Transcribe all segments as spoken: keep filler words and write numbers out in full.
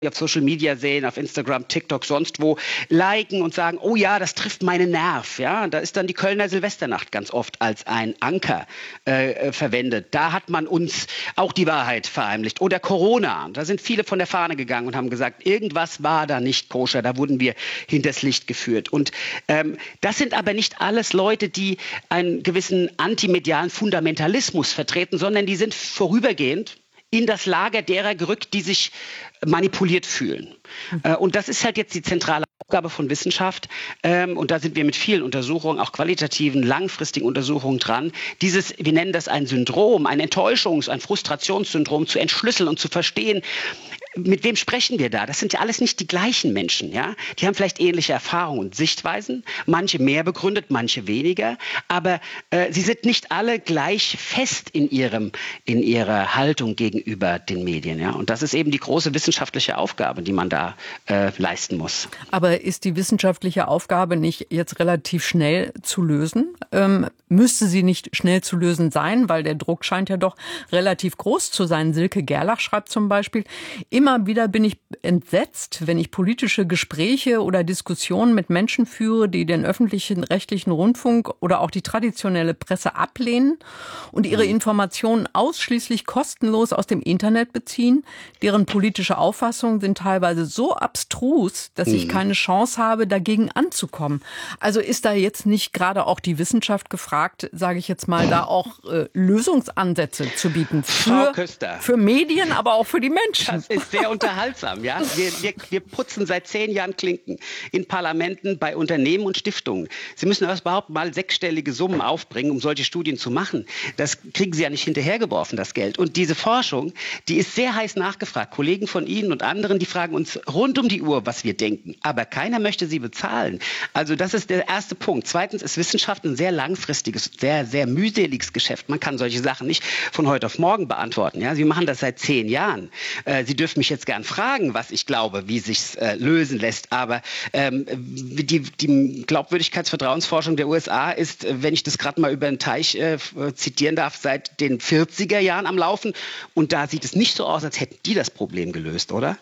auf Social Media sehen, auf Instagram, TikTok, sonst wo, liken und sagen, oh ja, das trifft meinen Nerv. Ja, da ist dann die Kölner Silvesternacht ganz oft als ein Anker äh, verwendet. Da hat man uns auch die Wahrheit verheimlicht. Oder Corona. Da sind viele von der Fahne gegangen und haben gesagt, irgendwas war da nicht koscher. Da wurden wir hinters Licht geführt. Und ähm, das sind aber nicht alles Leute, die einen gewissen antimedialen Fundamentalismus vertreten, sondern die sind vorübergehend in das Lager derer gerückt, die sich manipuliert fühlen. Mhm. Und das ist halt jetzt die zentrale Aufgabe von Wissenschaft. Und da sind wir mit vielen Untersuchungen, auch qualitativen, langfristigen Untersuchungen dran, dieses, wir nennen das ein Syndrom, ein Enttäuschungs-, ein Frustrationssyndrom zu entschlüsseln und zu verstehen, mit wem sprechen wir da? Das sind ja alles nicht die gleichen Menschen, ja? Die haben vielleicht ähnliche Erfahrungen und Sichtweisen, manche mehr begründet, manche weniger, aber äh, sie sind nicht alle gleich fest in ihrem, in ihrer Haltung gegenüber den Medien, ja? Und das ist eben die große wissenschaftliche Aufgabe, die man da äh, leisten muss. Aber ist die wissenschaftliche Aufgabe nicht jetzt relativ schnell zu lösen? Ähm, müsste sie nicht schnell zu lösen sein, weil der Druck scheint ja doch relativ groß zu sein. Silke Gerlach schreibt zum Beispiel, immer wieder bin ich entsetzt, wenn ich politische Gespräche oder Diskussionen mit Menschen führe, die den öffentlichen rechtlichen Rundfunk oder auch die traditionelle Presse ablehnen und ihre Informationen ausschließlich kostenlos aus dem Internet beziehen. Deren politische Auffassungen sind teilweise so abstrus, dass ich keine Chance habe, dagegen anzukommen. Also ist da jetzt nicht gerade auch die Wissenschaft gefragt, sage ich jetzt mal, da auch äh, Lösungsansätze zu bieten für, für Medien, aber auch für die Menschen? Das ist sehr unterhaltsam, ja. Wir, wir, wir putzen seit zehn Jahren Klinken in Parlamenten, bei Unternehmen und Stiftungen. Sie müssen erst überhaupt mal sechsstellige Summen aufbringen, um solche Studien zu machen. Das kriegen Sie ja nicht hinterhergeworfen, das Geld. Und diese Forschung, die ist sehr heiß nachgefragt. Kollegen von Ihnen und anderen, die fragen uns rund um die Uhr, was wir denken. Aber keiner möchte sie bezahlen. Also das ist der erste Punkt. Zweitens ist Wissenschaft ein sehr langfristiges, sehr, sehr mühseliges Geschäft. Man kann solche Sachen nicht von heute auf morgen beantworten. Ja? Sie machen das seit zehn Jahren. Äh, Sie dürfen mich jetzt gern fragen, was ich glaube, wie sich's äh, lösen lässt. Aber ähm, die, die Glaubwürdigkeitsvertrauensforschung der U S A ist, wenn ich das gerade mal über den Teich äh, zitieren darf, seit den vierziger Jahren am Laufen. Und da sieht es nicht so aus, als hätten die das Problem gelöst, oder?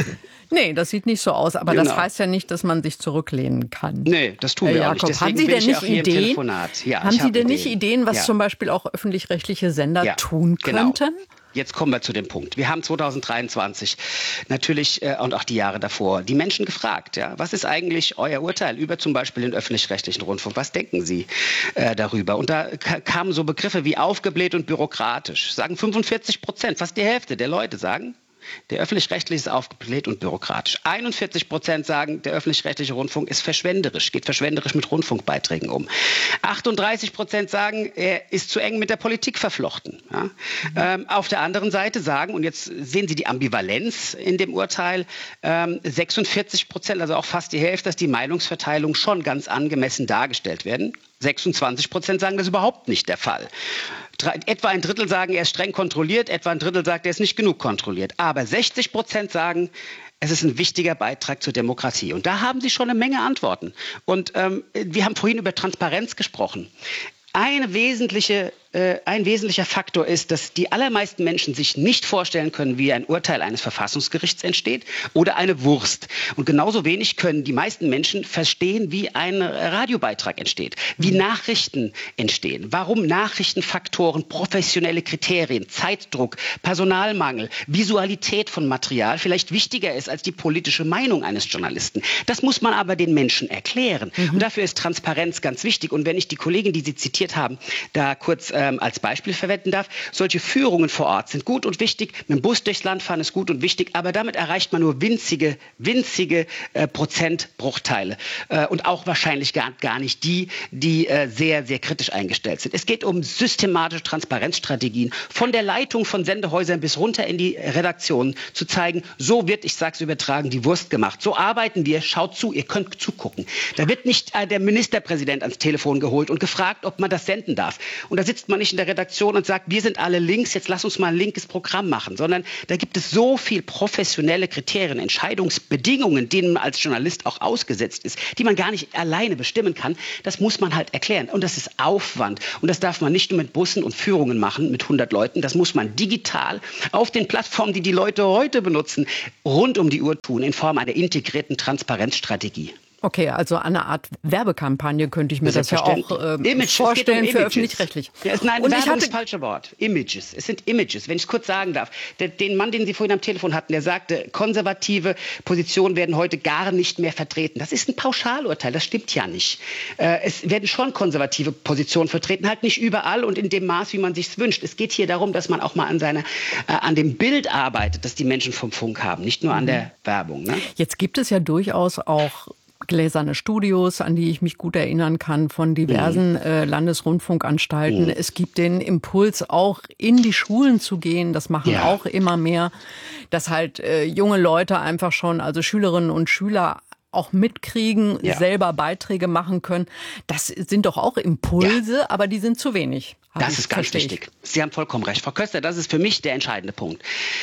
Nee, das sieht nicht so aus. Aber genau. Das heißt ja nicht, dass man sich zurücklehnen kann. Nee, das tun wir Herr auch nicht. Jakob, Deswegen haben Sie denn nicht Ideen? Ja, haben Sie hab denn Ideen. nicht Ideen, was ja. zum Beispiel auch öffentlich-rechtliche Sender ja, tun könnten? Genau. Jetzt kommen wir zu dem Punkt. Wir haben zweitausenddreiundzwanzig natürlich äh, und auch die Jahre davor die Menschen gefragt, ja, was ist eigentlich euer Urteil über zum Beispiel den öffentlich-rechtlichen Rundfunk? Was denken Sie äh, darüber? Und da k- kamen so Begriffe wie aufgebläht und bürokratisch. Sagen fünfundvierzig Prozent, fast die Hälfte der Leute sagen, der öffentlich-rechtliche ist aufgebläht und bürokratisch. einundvierzig Prozent sagen, der öffentlich-rechtliche Rundfunk ist verschwenderisch, geht verschwenderisch mit Rundfunkbeiträgen um. achtunddreißig Prozent sagen, er ist zu eng mit der Politik verflochten. Ja? Mhm. Ähm, auf der anderen Seite sagen, und jetzt sehen Sie die Ambivalenz in dem Urteil, ähm, sechsundvierzig Prozent, also auch fast die Hälfte, dass die Meinungsverteilung schon ganz angemessen dargestellt werden. sechsundzwanzig Prozent sagen, das ist überhaupt nicht der Fall. Drei, etwa ein Drittel sagen, er ist streng kontrolliert, etwa ein Drittel sagt, er ist nicht genug kontrolliert. Aber sechzig Prozent sagen, es ist ein wichtiger Beitrag zur Demokratie. Und da haben Sie schon eine Menge Antworten. Und ähm, wir haben vorhin über Transparenz gesprochen. Eine wesentliche, äh, ein wesentlicher Faktor ist, dass die allermeisten Menschen sich nicht vorstellen können, wie ein Urteil eines Verfassungsgerichts entsteht oder eine Wurst. Und genauso wenig können die meisten Menschen verstehen, wie ein Radiobeitrag entsteht, wie Nachrichten entstehen, warum Nachrichtenfaktoren, professionelle Kriterien, Zeitdruck, Personalmangel, Visualität von Material vielleicht wichtiger ist als die politische Meinung eines Journalisten. Das muss man aber den Menschen erklären. Mhm. Und dafür ist Transparenz ganz wichtig. Und wenn ich die Kollegin, die Sie zitiert haben, da kurz ähm, als Beispiel verwenden darf. Solche Führungen vor Ort sind gut und wichtig. Mit dem Bus durchs Land fahren ist gut und wichtig, aber damit erreicht man nur winzige, winzige äh, Prozentbruchteile äh, und auch wahrscheinlich gar, gar nicht die, die äh, sehr, sehr kritisch eingestellt sind. Es geht um systematische Transparenzstrategien von der Leitung von Sendehäusern bis runter in die Redaktionen zu zeigen, so wird, ich sage es übertragen, die Wurst gemacht. So arbeiten wir, schaut zu, ihr könnt zugucken. Da wird nicht äh, der Ministerpräsident ans Telefon geholt und gefragt, ob man das senden darf. Und da sitzt man man nicht in der Redaktion und sagt, wir sind alle links, jetzt lass uns mal ein linkes Programm machen, sondern da gibt es so viel professionelle Kriterien, Entscheidungsbedingungen, denen man als Journalist auch ausgesetzt ist, die man gar nicht alleine bestimmen kann. Das muss man halt erklären. Und das ist Aufwand. Und das darf man nicht nur mit Bussen und Führungen machen, mit hundert Leuten. Das muss man digital auf den Plattformen, die die Leute heute benutzen, rund um die Uhr tun, in Form einer integrierten Transparenzstrategie. Okay, also eine Art Werbekampagne könnte ich mir das ja auch äh, Image, vorstellen um für öffentlich-rechtlich. Ja, nein, und Werbung ich hatte ist das falsche Wort. Images. Es sind Images, wenn ich es kurz sagen darf. Der, den Mann, den Sie vorhin am Telefon hatten, der sagte, konservative Positionen werden heute gar nicht mehr vertreten. Das ist ein Pauschalurteil, das stimmt ja nicht. Äh, es werden schon konservative Positionen vertreten, halt nicht überall und in dem Maß, wie man sich wünscht. Es geht hier darum, dass man auch mal an, seine, äh, an dem Bild arbeitet, das die Menschen vom Funk haben, nicht nur an der Werbung. Ne? Jetzt gibt es ja durchaus auch gläserne Studios, an die ich mich gut erinnern kann, von diversen äh, Landesrundfunkanstalten. Mhm. Es gibt den Impuls, auch in die Schulen zu gehen. Das machen ja. auch immer mehr, dass halt äh, junge Leute einfach schon, also Schülerinnen und Schüler auch mitkriegen, ja. selber Beiträge machen können. Das sind doch auch Impulse, ja. aber die sind zu wenig. Das ist ganz wichtig. Sie haben vollkommen recht. Frau Köster, das ist für mich der entscheidende Punkt.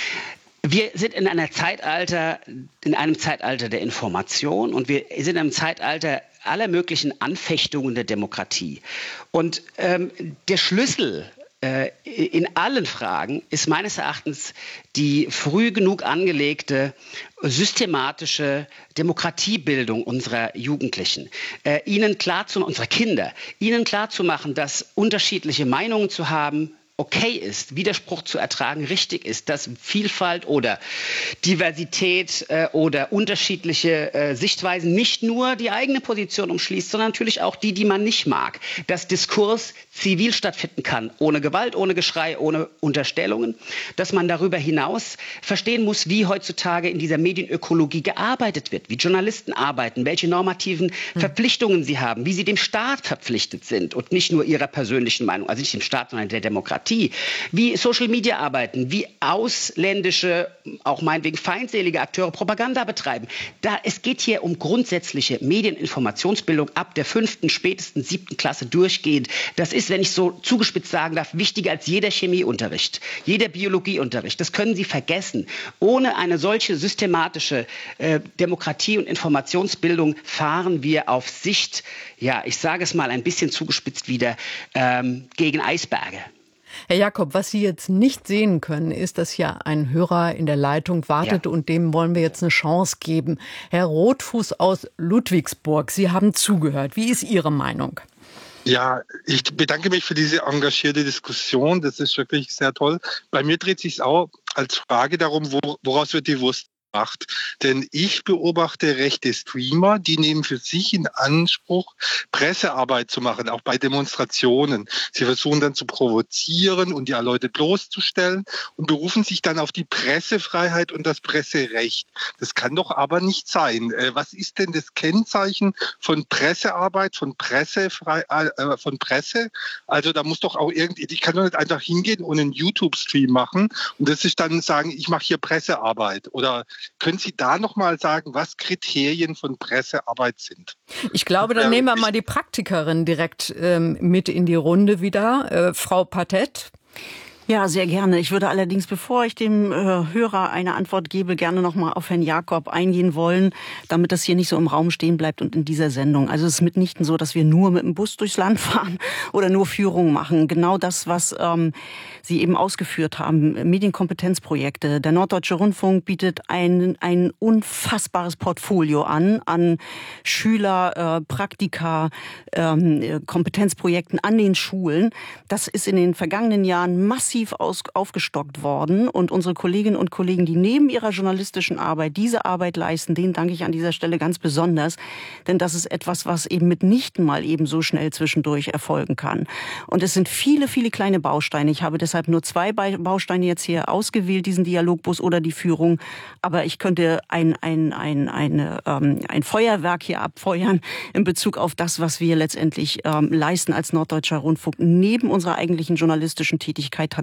Wir sind in einer Zeitalter, in einem Zeitalter der Information und wir sind in einem Zeitalter aller möglichen Anfechtungen der Demokratie. Und ähm, der Schlüssel äh, in allen Fragen ist meines Erachtens die früh genug angelegte systematische Demokratiebildung unserer Jugendlichen. Äh, ihnen klar zu, unserer Kinder, ihnen klarzumachen, dass unterschiedliche Meinungen zu haben okay ist, Widerspruch zu ertragen richtig ist, dass Vielfalt oder Diversität äh, oder unterschiedliche äh, Sichtweisen nicht nur die eigene Position umschließt, sondern natürlich auch die, die man nicht mag. Dass Diskurs zivil stattfinden kann, ohne Gewalt, ohne Geschrei, ohne Unterstellungen. Dass man darüber hinaus verstehen muss, wie heutzutage in dieser Medienökologie gearbeitet wird, wie Journalisten arbeiten, welche normativen hm. Verpflichtungen sie haben, wie sie dem Staat verpflichtet sind und nicht nur ihrer persönlichen Meinung, also nicht dem Staat, sondern der Demokratie. Wie Social Media arbeiten, wie ausländische, auch meinetwegen feindselige Akteure Propaganda betreiben. Da, es geht hier um grundsätzliche Medieninformationsbildung ab der fünften, spätestens siebten Klasse durchgehend. Das ist, wenn ich so zugespitzt sagen darf, wichtiger als jeder Chemieunterricht, jeder Biologieunterricht. Das können Sie vergessen. Ohne eine solche systematische äh, Demokratie- und Informationsbildung fahren wir auf Sicht, ja, ich sage es mal ein bisschen zugespitzt wieder, ähm, gegen Eisberge. Herr Jakob, was Sie jetzt nicht sehen können, ist, dass hier ein Hörer in der Leitung wartet ja. und dem wollen wir jetzt eine Chance geben. Herr Rotfuß aus Ludwigsburg, Sie haben zugehört. Wie ist Ihre Meinung? Ja, ich bedanke mich für diese engagierte Diskussion. Das ist wirklich sehr toll. Bei mir dreht sich es auch als Frage darum, woraus wird die Wurst gemacht. Denn ich beobachte rechte Streamer, die nehmen für sich in Anspruch, Pressearbeit zu machen, auch bei Demonstrationen. Sie versuchen dann zu provozieren und die Leute bloßzustellen und berufen sich dann auf die Pressefreiheit und das Presserecht. Das kann doch aber nicht sein. Was ist denn das Kennzeichen von Pressearbeit, von Pressefrei, äh, von Presse? Also da muss doch auch irgendwie, ich kann doch nicht einfach hingehen und einen YouTube-Stream machen und das ist dann sagen, ich mache hier Pressearbeit oder können Sie da noch mal sagen, was Kriterien von Pressearbeit sind? Ich glaube, dann nehmen wir mal die Praktikerin direkt ähm, mit in die Runde wieder. Äh, Frau Patett. Ja, sehr gerne. Ich würde allerdings, bevor ich dem äh, Hörer eine Antwort gebe, gerne noch mal auf Herrn Jakob eingehen wollen, damit das hier nicht so im Raum stehen bleibt und in dieser Sendung. Also es ist mitnichten so, dass wir nur mit dem Bus durchs Land fahren oder nur Führungen machen. Genau das, was ähm, Sie eben ausgeführt haben, Medienkompetenzprojekte. Der Norddeutsche Rundfunk bietet ein, ein unfassbares Portfolio an, an Schüler, äh, Praktika, äh, Kompetenzprojekten an den Schulen. Das ist in den vergangenen Jahren massiv Aus, aufgestockt worden und unsere Kolleginnen und Kollegen, die neben ihrer journalistischen Arbeit diese Arbeit leisten, denen danke ich an dieser Stelle ganz besonders, denn das ist etwas, was eben mitnichten mal eben so schnell zwischendurch erfolgen kann. Und es sind viele, viele kleine Bausteine. Ich habe deshalb nur zwei Bausteine jetzt hier ausgewählt, diesen Dialogbus oder die Führung, aber ich könnte ein, ein, ein, eine, ähm, ein Feuerwerk hier abfeuern in Bezug auf das, was wir letztendlich ähm, leisten als Norddeutscher Rundfunk neben unserer eigentlichen journalistischen Tätigkeit tatsächlich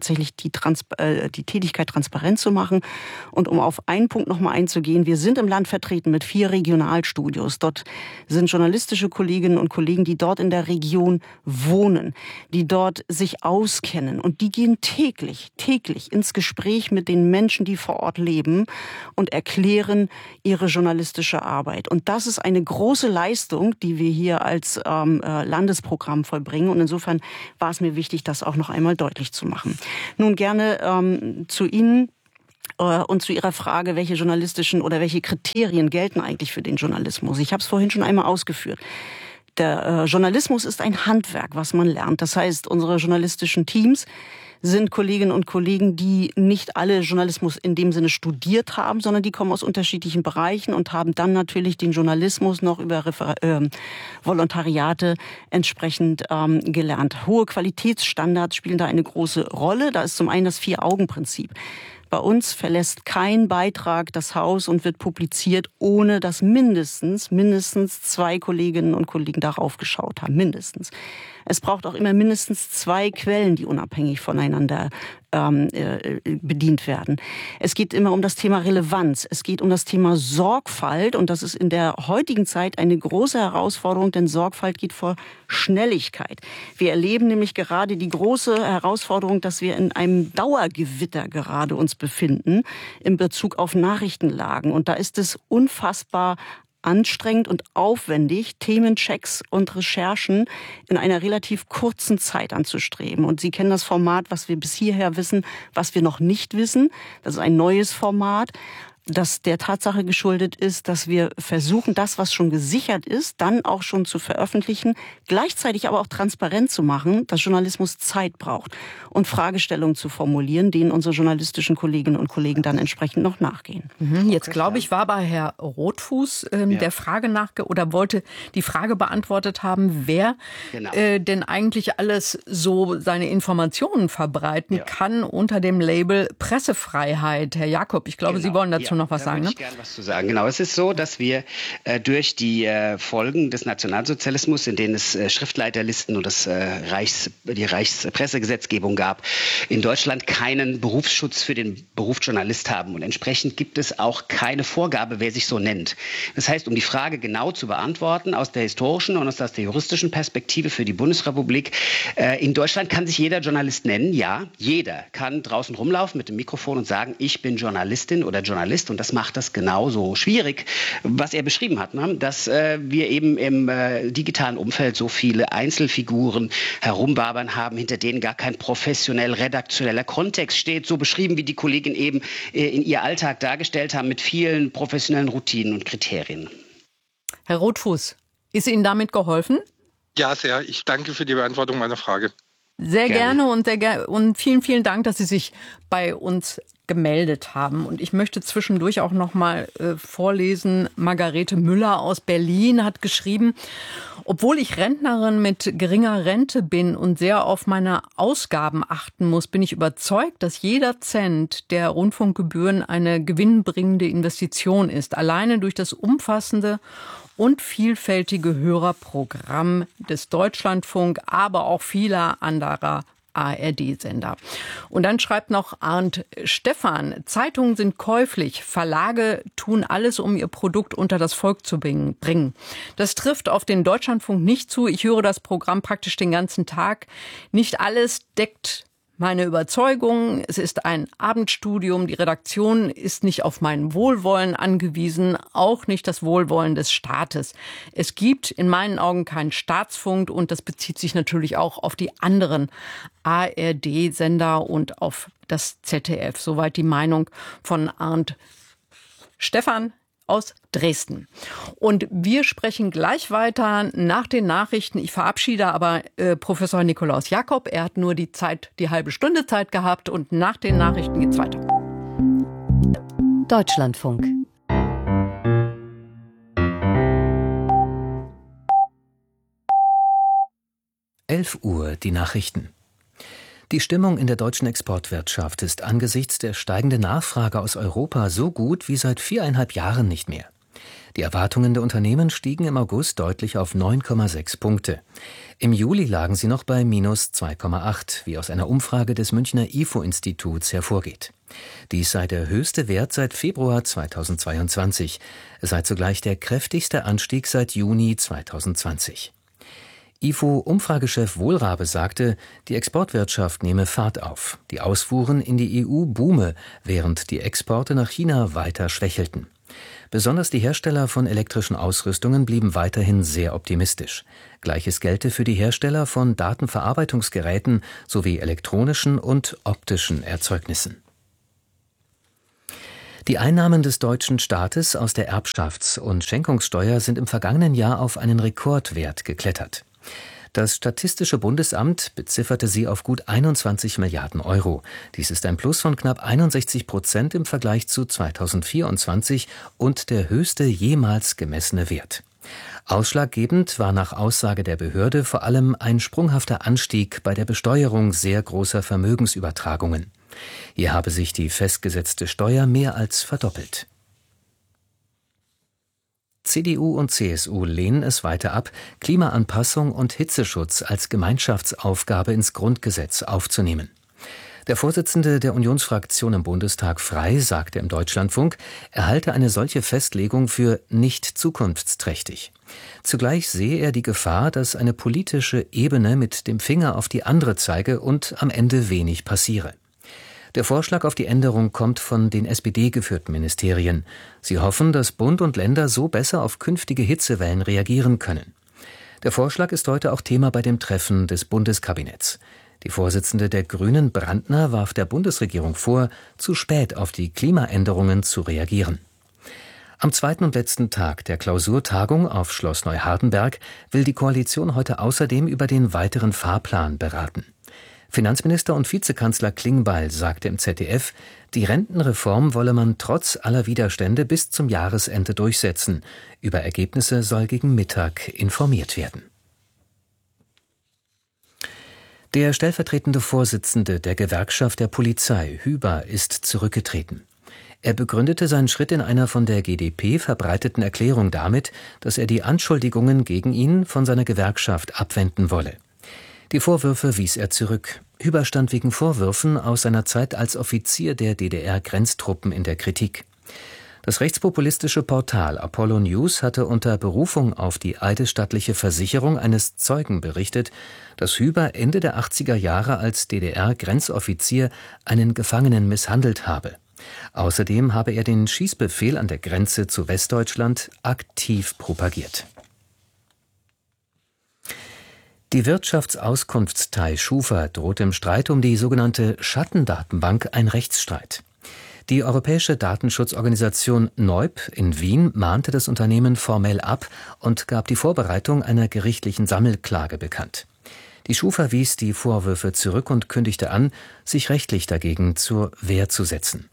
tatsächlich die, Trans äh, die Tätigkeit transparent zu machen. Und um auf einen Punkt nochmal einzugehen, wir sind im Land vertreten mit vier Regionalstudios. Dort sind journalistische Kolleginnen und Kollegen, die dort in der Region wohnen, die dort sich auskennen. Und die gehen täglich, täglich ins Gespräch mit den Menschen, die vor Ort leben und erklären ihre journalistische Arbeit. Und das ist eine große Leistung, die wir hier als ähm, Landesprogramm vollbringen. Und insofern war es mir wichtig, das auch noch einmal deutlich zu machen. Nun gerne ähm, zu Ihnen äh, und zu Ihrer Frage, welche journalistischen oder welche Kriterien gelten eigentlich für den Journalismus. Ich habe es vorhin schon einmal ausgeführt. Der äh, Journalismus ist ein Handwerk, was man lernt. Das heißt, unsere journalistischen Teams sind Kolleginnen und Kollegen, die nicht alle Journalismus in dem Sinne studiert haben, sondern die kommen aus unterschiedlichen Bereichen und haben dann natürlich den Journalismus noch über Refer- äh, Volontariate entsprechend ähm, gelernt. Hohe Qualitätsstandards spielen da eine große Rolle. Da ist zum einen das Vier-Augen-Prinzip. Bei uns verlässt kein Beitrag das Haus und wird publiziert, ohne dass mindestens, mindestens zwei Kolleginnen und Kollegen darauf geschaut haben. Mindestens. Es braucht auch immer mindestens zwei Quellen, die unabhängig voneinander ähm, äh, bedient werden. Es geht immer um das Thema Relevanz. Es geht um das Thema Sorgfalt. Und das ist in der heutigen Zeit eine große Herausforderung, denn Sorgfalt geht vor Schnelligkeit. Wir erleben nämlich gerade die große Herausforderung, dass wir in einem Dauergewitter gerade uns befinden in Bezug auf Nachrichtenlagen. Und da ist es unfassbar anstrengend und aufwendig, Themenchecks und Recherchen in einer relativ kurzen Zeit anzustreben. Und Sie kennen das Format, was wir bis hierher wissen, was wir noch nicht wissen. Das ist ein neues Format, das der Tatsache geschuldet ist, dass wir versuchen, das, was schon gesichert ist, dann auch schon zu veröffentlichen, gleichzeitig aber auch transparent zu machen, dass Journalismus Zeit braucht und Fragestellungen zu formulieren, denen unsere journalistischen Kolleginnen und Kollegen dann entsprechend noch nachgehen. Mhm, jetzt glaube ich, war bei Herr Rothfuß ähm, ja. der Frage nachge oder wollte die Frage beantwortet haben, wer genau. äh, denn eigentlich alles so seine Informationen verbreiten ja. kann unter dem Label Pressefreiheit. Herr Jakob, ich glaube, genau. Sie wollen dazu ja. noch was da sagen, ne? Ich gerne was zu sagen. Genau, es ist so, dass wir äh, durch die äh, Folgen des Nationalsozialismus, in denen es äh, Schriftleiterlisten und das, äh, Reichs, die Reichspressegesetzgebung gab, in Deutschland keinen Berufsschutz für den Beruf Journalist haben. Und entsprechend gibt es auch keine Vorgabe, wer sich so nennt. Das heißt, um die Frage genau zu beantworten, aus der historischen und aus der juristischen Perspektive für die Bundesrepublik, äh, in Deutschland kann sich jeder Journalist nennen. Ja, jeder kann draußen rumlaufen mit dem Mikrofon und sagen, ich bin Journalistin oder Journalist. Und das macht das genauso schwierig, was er beschrieben hat, ne? dass äh, wir eben im äh, digitalen Umfeld so viele Einzelfiguren herumwabern haben, hinter denen gar kein professionell redaktioneller Kontext steht, so beschrieben, wie die Kollegin eben äh, in ihr Alltag dargestellt haben, mit vielen professionellen Routinen und Kriterien. Herr Rothfuß, ist Ihnen damit geholfen? Ja, sehr. Ich danke für die Beantwortung meiner Frage. Sehr gerne, gerne und, sehr ger- und vielen, vielen Dank, dass Sie sich bei uns gemeldet haben. Und ich möchte zwischendurch auch noch mal äh, vorlesen. Margarete Müller aus Berlin hat geschrieben, obwohl ich Rentnerin mit geringer Rente bin und sehr auf meine Ausgaben achten muss, bin ich überzeugt, dass jeder Cent der Rundfunkgebühren eine gewinnbringende Investition ist. Alleine durch das umfassende und vielfältige Hörerprogramm des Deutschlandfunk, aber auch vieler anderer A R D-Sender. Und dann schreibt noch Arndt Stephan, Zeitungen sind käuflich, Verlage tun alles, um ihr Produkt unter das Volk zu bringen. Das trifft auf den Deutschlandfunk nicht zu. Ich höre das Programm praktisch den ganzen Tag. Nicht alles deckt meine Überzeugung. Es ist ein Abendstudium. Die Redaktion ist nicht auf mein Wohlwollen angewiesen, auch nicht das Wohlwollen des Staates. Es gibt in meinen Augen keinen Staatsfunk und das bezieht sich natürlich auch auf die anderen A R D-Sender und auf das Z D F. Soweit die Meinung von Arndt Stephan aus Dresden. Und wir sprechen gleich weiter nach den Nachrichten. Ich verabschiede aber äh, Professor Nikolaus Jakob. Er hat nur die Zeit, die halbe Stunde Zeit gehabt und nach den Nachrichten geht's weiter. Deutschlandfunk. elf Uhr, die Nachrichten. Die Stimmung in der deutschen Exportwirtschaft ist angesichts der steigenden Nachfrage aus Europa so gut wie seit viereinhalb Jahren nicht mehr. Die Erwartungen der Unternehmen stiegen im August deutlich auf neun Komma sechs Punkte. Im Juli lagen sie noch bei minus zwei Komma acht, wie aus einer Umfrage des Münchner I F O-Instituts hervorgeht. Dies sei der höchste Wert seit Februar zweitausendzweiundzwanzig. Es sei zugleich der kräftigste Anstieg seit Juni zweitausendzwanzig. I F O-Umfragechef Wohlrabe sagte, die Exportwirtschaft nehme Fahrt auf. Die Ausfuhren in die E U boome, während die Exporte nach China weiter schwächelten. Besonders die Hersteller von elektrischen Ausrüstungen blieben weiterhin sehr optimistisch. Gleiches gelte für die Hersteller von Datenverarbeitungsgeräten sowie elektronischen und optischen Erzeugnissen. Die Einnahmen des deutschen Staates aus der Erbschafts- und Schenkungssteuer sind im vergangenen Jahr auf einen Rekordwert geklettert. Das Statistische Bundesamt bezifferte sie auf gut einundzwanzig Milliarden Euro. Dies ist ein Plus von knapp einundsechzig Prozent im Vergleich zu zweitausendvierundzwanzig und der höchste jemals gemessene Wert. Ausschlaggebend war nach Aussage der Behörde vor allem ein sprunghafter Anstieg bei der Besteuerung sehr großer Vermögensübertragungen. Hier habe sich die festgesetzte Steuer mehr als verdoppelt. C D U und C S U lehnen es weiter ab, Klimaanpassung und Hitzeschutz als Gemeinschaftsaufgabe ins Grundgesetz aufzunehmen. Der Vorsitzende der Unionsfraktion im Bundestag Frey sagte im Deutschlandfunk, er halte eine solche Festlegung für nicht zukunftsträchtig. Zugleich sehe er die Gefahr, dass eine politische Ebene mit dem Finger auf die andere zeige und am Ende wenig passiere. Der Vorschlag auf die Änderung kommt von den S P D-geführten Ministerien. Sie hoffen, dass Bund und Länder so besser auf künftige Hitzewellen reagieren können. Der Vorschlag ist heute auch Thema bei dem Treffen des Bundeskabinetts. Die Vorsitzende der Grünen, Brandner, warf der Bundesregierung vor, zu spät auf die Klimaänderungen zu reagieren. Am zweiten und letzten Tag der Klausurtagung auf Schloss Neuhardenberg will die Koalition heute außerdem über den weiteren Fahrplan beraten. Finanzminister und Vizekanzler Klingbeil sagte im Z D F, die Rentenreform wolle man trotz aller Widerstände bis zum Jahresende durchsetzen. Über Ergebnisse soll gegen Mittag informiert werden. Der stellvertretende Vorsitzende der Gewerkschaft der Polizei, Hüber, ist zurückgetreten. Er begründete seinen Schritt in einer von der G d P verbreiteten Erklärung damit, dass er die Anschuldigungen gegen ihn von seiner Gewerkschaft abwenden wolle. Die Vorwürfe wies er zurück. Hüber stand wegen Vorwürfen aus seiner Zeit als Offizier der D D R-Grenztruppen in der Kritik. Das rechtspopulistische Portal Apollo News hatte unter Berufung auf die eidesstattliche Versicherung eines Zeugen berichtet, dass Hüber Ende der achtziger Jahre als D D R-Grenzoffizier einen Gefangenen misshandelt habe. Außerdem habe er den Schießbefehl an der Grenze zu Westdeutschland aktiv propagiert. Die Wirtschaftsauskunftstei Schufa droht im Streit um die sogenannte Schattendatenbank ein Rechtsstreit. Die europäische Datenschutzorganisation N O I P in Wien mahnte das Unternehmen formell ab und gab die Vorbereitung einer gerichtlichen Sammelklage bekannt. Die Schufa wies die Vorwürfe zurück und kündigte an, sich rechtlich dagegen zur Wehr zu setzen.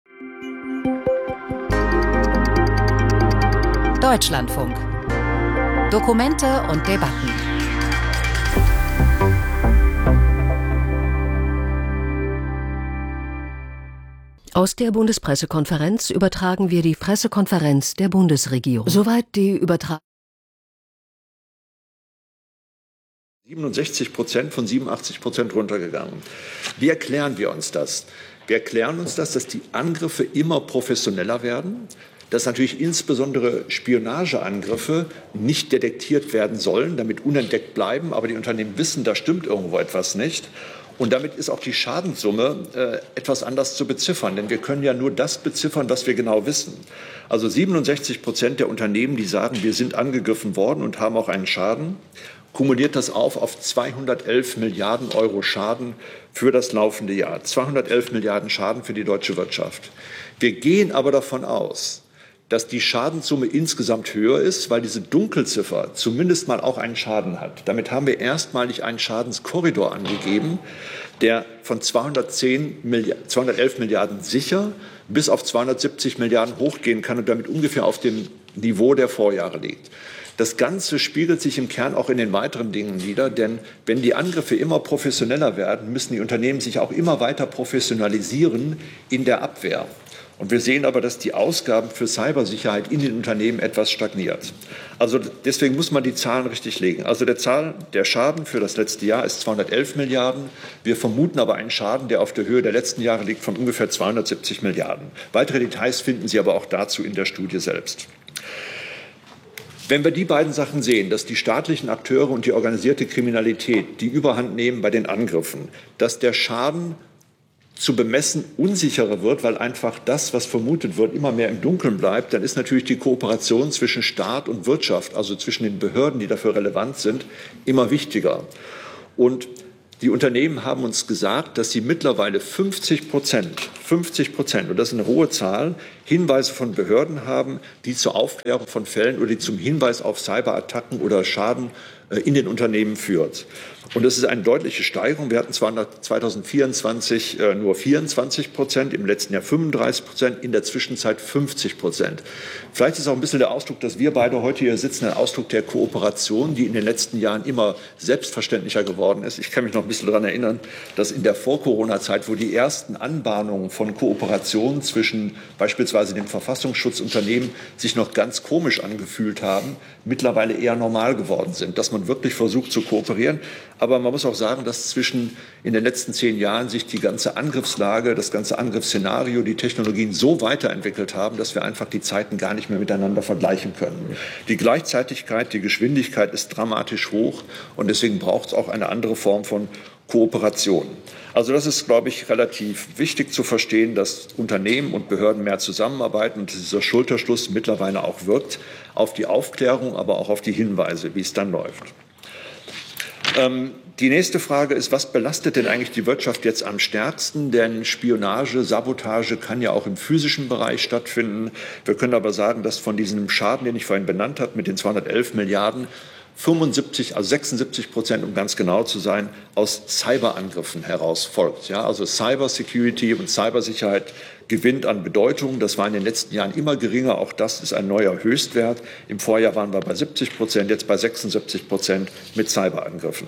Deutschlandfunk. Dokumente und Debatten. Aus der Bundespressekonferenz übertragen wir die Pressekonferenz der Bundesregierung. Soweit die Übertragung. siebenundsechzig Prozent von siebenundachtzig Prozent runtergegangen. Wie erklären wir uns das? Wir erklären uns das, dass die Angriffe immer professioneller werden, dass natürlich insbesondere Spionageangriffe nicht detektiert werden sollen, damit unentdeckt bleiben, aber die Unternehmen wissen, da stimmt irgendwo etwas nicht. Und damit ist auch die Schadenssumme äh, etwas anders zu beziffern, denn wir können ja nur das beziffern, was wir genau wissen. Also siebenundsechzig Prozent der Unternehmen, die sagen, wir sind angegriffen worden und haben auch einen Schaden, kumuliert das auf auf zweihundertelf Milliarden Euro Schaden für das laufende Jahr. zweihundertelf Milliarden Schaden für die deutsche Wirtschaft. Wir gehen aber davon aus, dass die Schadenssumme insgesamt höher ist, weil diese Dunkelziffer zumindest mal auch einen Schaden hat. Damit haben wir erstmalig einen Schadenskorridor angegeben, der von zweihundertzehn Milliarden, zweihundertelf Milliarden sicher bis auf zweihundertsiebzig Milliarden hochgehen kann und damit ungefähr auf dem Niveau der Vorjahre liegt. Das Ganze spiegelt sich im Kern auch in den weiteren Dingen wider, denn wenn die Angriffe immer professioneller werden, müssen die Unternehmen sich auch immer weiter professionalisieren in der Abwehr. Und wir sehen aber, dass die Ausgaben für Cybersicherheit in den Unternehmen etwas stagniert. Also deswegen muss man die Zahlen richtig legen. Also der, Zahl, der Schaden für das letzte Jahr ist zweihundertelf Milliarden. Wir vermuten aber einen Schaden, der auf der Höhe der letzten Jahre liegt, von ungefähr zweihundertsiebzig Milliarden. Weitere Details finden Sie aber auch dazu in der Studie selbst. Wenn wir die beiden Sachen sehen, dass die staatlichen Akteure und die organisierte Kriminalität die Überhand nehmen bei den Angriffen, dass der Schaden zu bemessen unsicherer wird, weil einfach das, was vermutet wird, immer mehr im Dunkeln bleibt, dann ist natürlich die Kooperation zwischen Staat und Wirtschaft, also zwischen den Behörden, die dafür relevant sind, immer wichtiger. Und die Unternehmen haben uns gesagt, dass sie mittlerweile fünfzig Prozent, fünfzig Prozent, und das ist eine hohe Zahl, Hinweise von Behörden haben, die zur Aufklärung von Fällen oder die zum Hinweis auf Cyberattacken oder Schaden in den Unternehmen führt. Und das ist eine deutliche Steigerung. Wir hatten zwar zweitausendvierundzwanzig nur vierundzwanzig Prozent, im letzten Jahr fünfunddreißig Prozent, in der Zwischenzeit fünfzig Prozent. Vielleicht ist auch ein bisschen der Ausdruck, dass wir beide heute hier sitzen, ein Ausdruck der Kooperation, die in den letzten Jahren immer selbstverständlicher geworden ist. Ich kann mich noch ein bisschen daran erinnern, dass in der Vor-Corona-Zeit, wo die ersten Anbahnungen von Koooperationen zwischen beispielsweise dem Verfassungsschutzunternehmen sich noch ganz komisch angefühlt haben, mittlerweile eher normal geworden sind, dass man wirklich versucht zu kooperieren. Aber man muss auch sagen, dass zwischen in den letzten zehn Jahren sich die ganze Angriffslage, das ganze Angriffsszenario, die Technologien so weiterentwickelt haben, dass wir einfach die Zeiten gar nicht mehr miteinander vergleichen können. Die Gleichzeitigkeit, die Geschwindigkeit ist dramatisch hoch und deswegen braucht es auch eine andere Form von Kooperation. Also das ist, glaube ich, relativ wichtig zu verstehen, dass Unternehmen und Behörden mehr zusammenarbeiten und dieser Schulterschluss mittlerweile auch wirkt auf die Aufklärung, aber auch auf die Hinweise, wie es dann läuft. Ähm, die nächste Frage ist, was belastet denn eigentlich die Wirtschaft jetzt am stärksten? Denn Spionage, Sabotage kann ja auch im physischen Bereich stattfinden. Wir können aber sagen, dass von diesem Schaden, den ich vorhin benannt habe, mit den zweihundertelf Milliarden, fünfundsiebzig, also sechsundsiebzig Prozent, um ganz genau zu sein, aus Cyberangriffen heraus folgt. Ja, also Cybersecurity und Cybersicherheit gewinnt an Bedeutung. Das war in den letzten Jahren immer geringer. Auch das ist ein neuer Höchstwert. Im Vorjahr waren wir bei siebzig Prozent, jetzt bei sechsundsiebzig Prozent mit Cyberangriffen.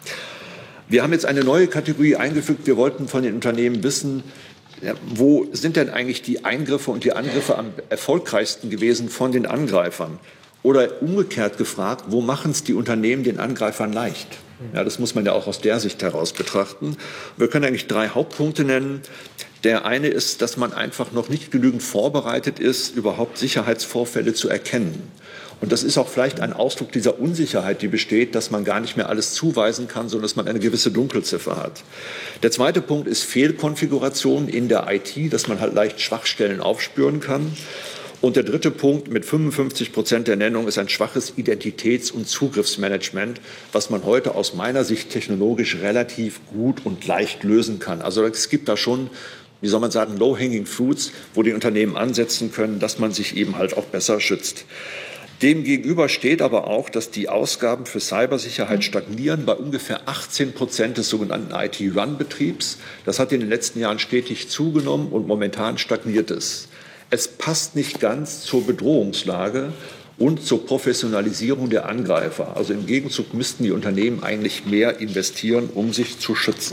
Wir haben jetzt eine neue Kategorie eingefügt. Wir wollten von den Unternehmen wissen, ja, wo sind denn eigentlich die Eingriffe und die Angriffe am erfolgreichsten gewesen von den Angreifern? Oder umgekehrt gefragt, wo machen es die Unternehmen den Angreifern leicht? Ja, das muss man ja auch aus der Sicht heraus betrachten. Wir können eigentlich drei Hauptpunkte nennen. Der eine ist, dass man einfach noch nicht genügend vorbereitet ist, überhaupt Sicherheitsvorfälle zu erkennen. Und das ist auch vielleicht ein Ausdruck dieser Unsicherheit, die besteht, dass man gar nicht mehr alles zuweisen kann, sondern dass man eine gewisse Dunkelziffer hat. Der zweite Punkt ist Fehlkonfiguration in der I T, dass man halt leicht Schwachstellen aufspüren kann. Und der dritte Punkt mit fünfundfünfzig Prozent der Nennung ist ein schwaches Identitäts- und Zugriffsmanagement, was man heute aus meiner Sicht technologisch relativ gut und leicht lösen kann. Also es gibt da schon, wie soll man sagen, low-hanging fruits, wo die Unternehmen ansetzen können, dass man sich eben halt auch besser schützt. Demgegenüber steht aber auch, dass die Ausgaben für Cybersicherheit stagnieren bei ungefähr achtzehn Prozent des sogenannten I T-Run-Betriebs. Das hat in den letzten Jahren stetig zugenommen und momentan stagniert es. Es passt nicht ganz zur Bedrohungslage und zur Professionalisierung der Angreifer. Also im Gegenzug müssten die Unternehmen eigentlich mehr investieren, um sich zu schützen.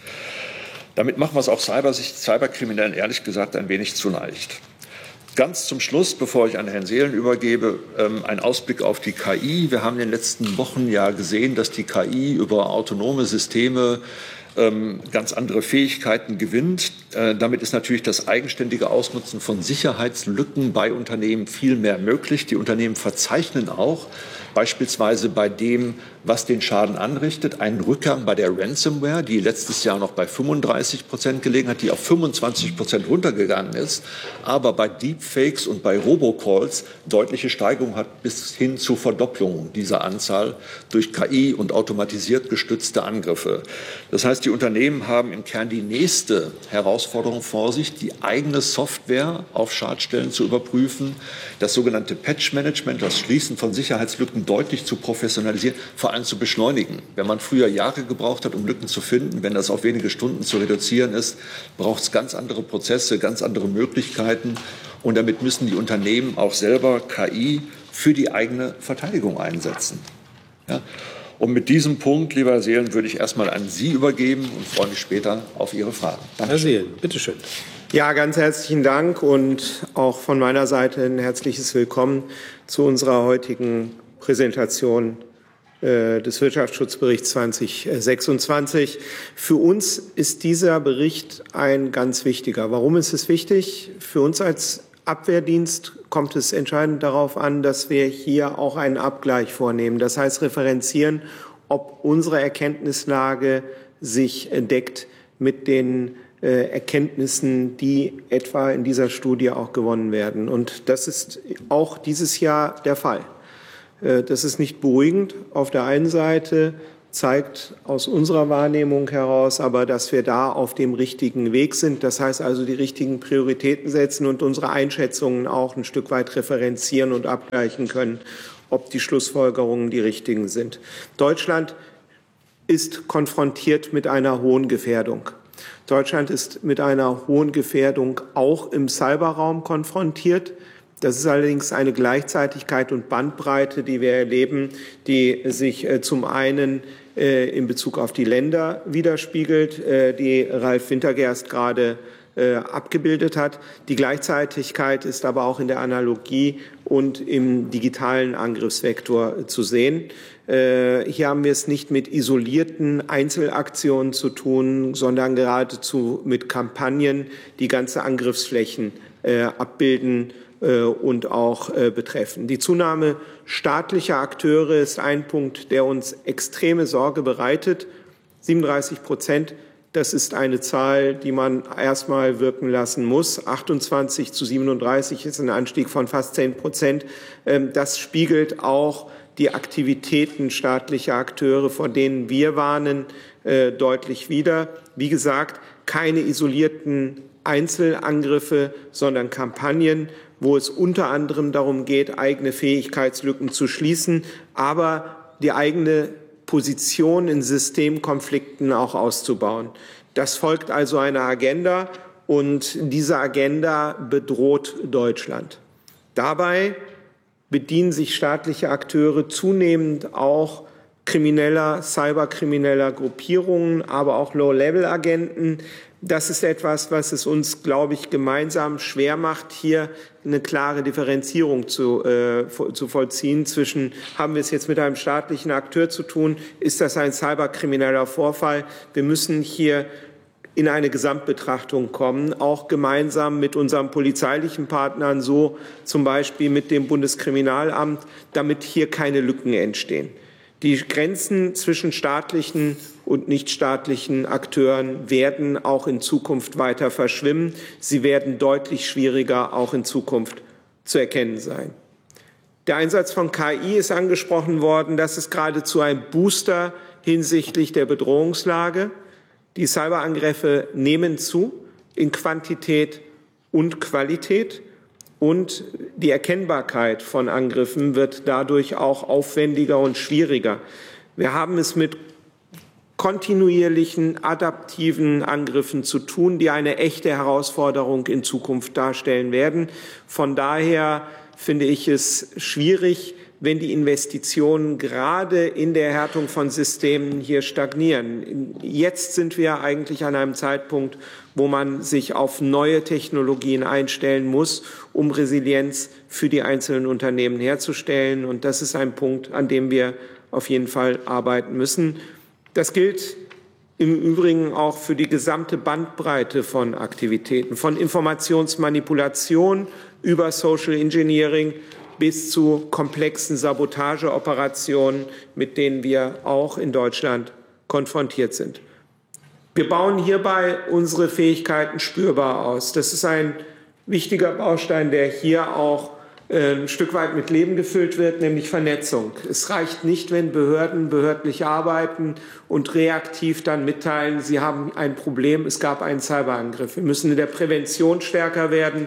Damit machen wir es auch Cyber, Cyberkriminellen ehrlich gesagt ein wenig zu leicht. Ganz zum Schluss, bevor ich an Herrn Seelen übergebe, ein Ausblick auf die K I. Wir haben in den letzten Wochen ja gesehen, dass die K I über autonome Systeme ganz andere Fähigkeiten gewinnt. Damit ist natürlich das eigenständige Ausnutzen von Sicherheitslücken bei Unternehmen viel mehr möglich. Die Unternehmen verzeichnen auch beispielsweise bei dem, was den Schaden anrichtet, einen Rückgang bei der Ransomware, die letztes Jahr noch bei fünfunddreißig Prozent gelegen hat, die auf fünfundzwanzig Prozent runtergegangen ist, aber bei Deepfakes und bei Robocalls deutliche Steigerung hat bis hin zu Verdopplung dieser Anzahl durch K I und automatisiert gestützte Angriffe. Das heißt, die Unternehmen haben im Kern die nächste Herausforderung vor sich, die eigene Software auf Schadstellen zu überprüfen, das sogenannte Patch-Management, das Schließen von Sicherheitslücken deutlich zu professionalisieren, vor allem zu beschleunigen. Wenn man früher Jahre gebraucht hat, um Lücken zu finden, wenn das auf wenige Stunden zu reduzieren ist, braucht es ganz andere Prozesse, ganz andere Möglichkeiten. Und damit müssen die Unternehmen auch selber K I für die eigene Verteidigung einsetzen. Ja? Und mit diesem Punkt, lieber Herr Seelen, würde ich erstmal an Sie übergeben und freue mich später auf Ihre Fragen. Danke. Herr Seelen, bitteschön. Ja, ganz herzlichen Dank und auch von meiner Seite ein herzliches Willkommen zu unserer heutigen Präsentation äh, des Wirtschaftsschutzberichts zweitausendsechsundzwanzig. Für uns ist dieser Bericht ein ganz wichtiger. Warum ist es wichtig? Für uns als Abwehrdienst kommt es entscheidend darauf an, dass wir hier auch einen Abgleich vornehmen. Das heißt, referenzieren, ob unsere Erkenntnislage sich deckt mit den Erkenntnissen, die etwa in dieser Studie auch gewonnen werden. Und das ist auch dieses Jahr der Fall. Das ist nicht beruhigend. Auf der einen Seite zeigt aus unserer Wahrnehmung heraus aber, dass wir da auf dem richtigen Weg sind. Das heißt also, die richtigen Prioritäten setzen und unsere Einschätzungen auch ein Stück weit referenzieren und abgleichen können, ob die Schlussfolgerungen die richtigen sind. Deutschland ist konfrontiert mit einer hohen Gefährdung. Deutschland ist mit einer hohen Gefährdung auch im Cyberraum konfrontiert. Das ist allerdings eine Gleichzeitigkeit und Bandbreite, die wir erleben, die sich äh, zum einen äh, in Bezug auf die Länder widerspiegelt, äh, die Ralf Wintergerst gerade äh, abgebildet hat. Die Gleichzeitigkeit ist aber auch in der Analogie und im digitalen Angriffsvektor äh, zu sehen. Äh, hier haben wir es nicht mit isolierten Einzelaktionen zu tun, sondern geradezu mit Kampagnen, die ganze Angriffsflächen äh, abbilden und auch betreffen. Die Zunahme staatlicher Akteure ist ein Punkt, der uns extreme Sorge bereitet. siebenunddreißig Prozent, das ist eine Zahl, die man erstmal wirken lassen muss. achtundzwanzig zu siebenunddreißig ist ein Anstieg von fast zehn Prozent. Das spiegelt auch die Aktivitäten staatlicher Akteure, vor denen wir warnen, deutlich wider. Wie gesagt, keine isolierten Einzelangriffe, sondern Kampagnen, wo es unter anderem darum geht, eigene Fähigkeitslücken zu schließen, aber die eigene Position in Systemkonflikten auch auszubauen. Das folgt also einer Agenda und diese Agenda bedroht Deutschland. Dabei bedienen sich staatliche Akteure zunehmend auch krimineller, cyberkrimineller Gruppierungen, aber auch Low-Level-Agenten. Das ist etwas, was es uns, glaube ich, gemeinsam schwer macht, hier eine klare Differenzierung zu, äh, zu vollziehen zwischen, haben wir es jetzt mit einem staatlichen Akteur zu tun, ist das ein cyberkrimineller Vorfall? Wir müssen hier in eine Gesamtbetrachtung kommen, auch gemeinsam mit unseren polizeilichen Partnern, so zum Beispiel mit dem Bundeskriminalamt, damit hier keine Lücken entstehen. Die Grenzen zwischen staatlichen und nichtstaatlichen Akteuren werden auch in Zukunft weiter verschwimmen. Sie werden deutlich schwieriger auch in Zukunft zu erkennen sein. Der Einsatz von K I ist angesprochen worden. Das ist geradezu ein Booster hinsichtlich der Bedrohungslage. Die Cyberangriffe nehmen zu in Quantität und Qualität. Und die Erkennbarkeit von Angriffen wird dadurch auch aufwendiger und schwieriger. Wir haben es mit kontinuierlichen, adaptiven Angriffen zu tun, die eine echte Herausforderung in Zukunft darstellen werden. Von daher finde ich es schwierig, wenn die Investitionen gerade in der Härtung von Systemen hier stagnieren. Jetzt sind wir eigentlich an einem Zeitpunkt, wo man sich auf neue Technologien einstellen muss, um Resilienz für die einzelnen Unternehmen herzustellen. Und das ist ein Punkt, an dem wir auf jeden Fall arbeiten müssen. Das gilt im Übrigen auch für die gesamte Bandbreite von Aktivitäten, von Informationsmanipulation über Social Engineering bis zu komplexen Sabotageoperationen, mit denen wir auch in Deutschland konfrontiert sind. Wir bauen hierbei unsere Fähigkeiten spürbar aus. Das ist ein wichtiger Baustein, der hier auch ein Stück weit mit Leben gefüllt wird, nämlich Vernetzung. Es reicht nicht, wenn Behörden behördlich arbeiten und reaktiv dann mitteilen, sie haben ein Problem, es gab einen Cyberangriff. Wir müssen in der Prävention stärker werden.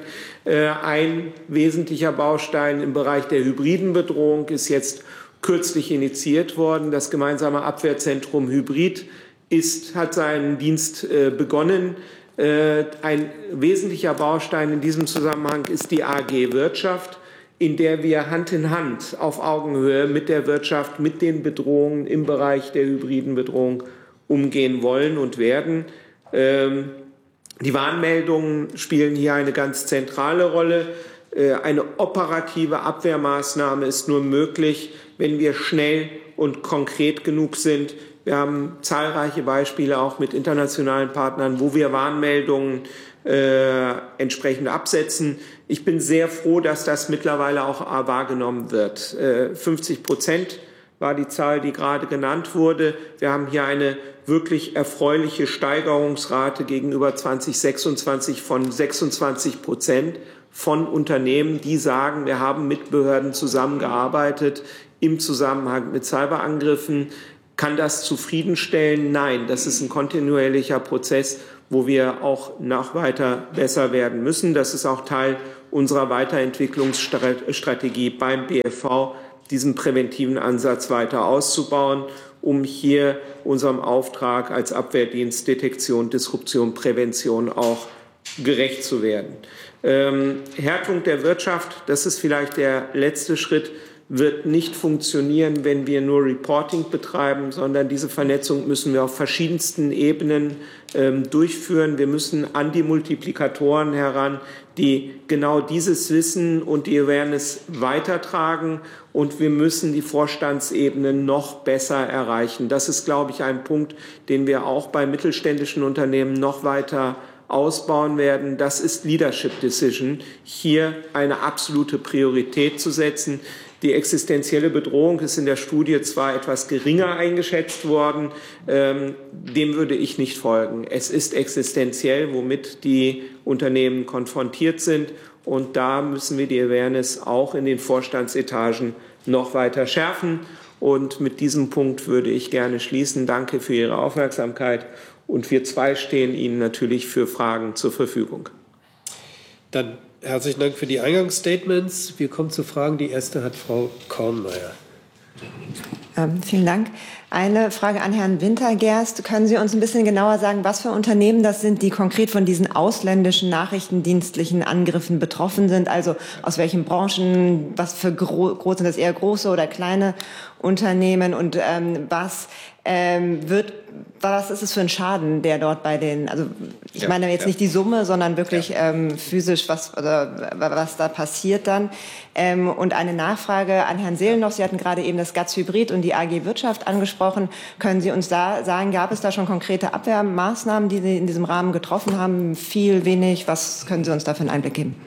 Ein wesentlicher Baustein im Bereich der hybriden Bedrohung ist jetzt kürzlich initiiert worden. Das gemeinsame Abwehrzentrum Hybrid ist, hat seinen Dienst begonnen. Ein wesentlicher Baustein in diesem Zusammenhang ist die A G Wirtschaft. in der wir Hand in Hand auf Augenhöhe mit der Wirtschaft, mit den Bedrohungen im Bereich der hybriden Bedrohung umgehen wollen und werden. Ähm, die Warnmeldungen spielen hier eine ganz zentrale Rolle. Äh, eine operative Abwehrmaßnahme ist nur möglich, wenn wir schnell und konkret genug sind. Wir haben zahlreiche Beispiele auch mit internationalen Partnern, wo wir Warnmeldungen äh, entsprechend absetzen. Ich bin sehr froh, dass das mittlerweile auch wahrgenommen wird. Äh, fünfzig Prozent war die Zahl, die gerade genannt wurde. Wir haben hier eine wirklich erfreuliche Steigerungsrate gegenüber zweitausendsechsundzwanzig von sechsundzwanzig Prozent von Unternehmen, die sagen, wir haben mit Behörden zusammengearbeitet im Zusammenhang mit Cyberangriffen. Kann das zufriedenstellen? Nein, das ist ein kontinuierlicher Prozess, wo wir auch noch weiter besser werden müssen. Das ist auch Teil unserer Weiterentwicklungsstrategie beim B F V, diesen präventiven Ansatz weiter auszubauen, um hier unserem Auftrag als Abwehrdienst Detektion, Disruption, Prävention auch gerecht zu werden. Ähm, Härtung der Wirtschaft, das ist vielleicht der letzte Schritt, wird nicht funktionieren, wenn wir nur Reporting betreiben, sondern diese Vernetzung müssen wir auf verschiedensten Ebenen ähm, durchführen. Wir müssen an die Multiplikatoren heran, die genau dieses Wissen und die Awareness weitertragen, und wir müssen die Vorstandsebenen noch besser erreichen. Das ist, glaube ich, ein Punkt, den wir auch bei mittelständischen Unternehmen noch weiter ausbauen werden. Das ist Leadership Decision, hier eine absolute Priorität zu setzen. Die existenzielle Bedrohung ist in der Studie zwar etwas geringer eingeschätzt worden, ähm, dem würde ich nicht folgen. Es ist existenziell, womit die Unternehmen konfrontiert sind, und da müssen wir die Awareness auch in den Vorstandsetagen noch weiter schärfen. Und mit diesem Punkt würde ich gerne schließen. Danke für Ihre Aufmerksamkeit, und wir zwei stehen Ihnen natürlich für Fragen zur Verfügung. Dann herzlichen Dank für die Eingangsstatements. Wir kommen zu Fragen. Die erste hat Frau Kornmeier. Ähm, vielen Dank. Eine Frage an Herrn Wintergerst. Können Sie uns ein bisschen genauer sagen, was für Unternehmen das sind, die konkret von diesen ausländischen nachrichtendienstlichen Angriffen betroffen sind? Also aus welchen Branchen, was für gro groß sind das, eher große oder kleine Unternehmen, und ähm, was ähm, wird, was ist es für ein Schaden, der dort bei den, also ich ja, meine jetzt ja. nicht die Summe, sondern wirklich ja. ähm, physisch, was, oder, was da passiert dann. Ähm, und eine Nachfrage an Herrn Seelen noch. Sie hatten gerade eben das G A Z Hybrid und die A G Wirtschaft angesprochen. Können Sie uns da sagen, gab es da schon konkrete Abwehrmaßnahmen, die Sie in diesem Rahmen getroffen haben? Viel, wenig? Was können Sie uns da für einen Einblick geben?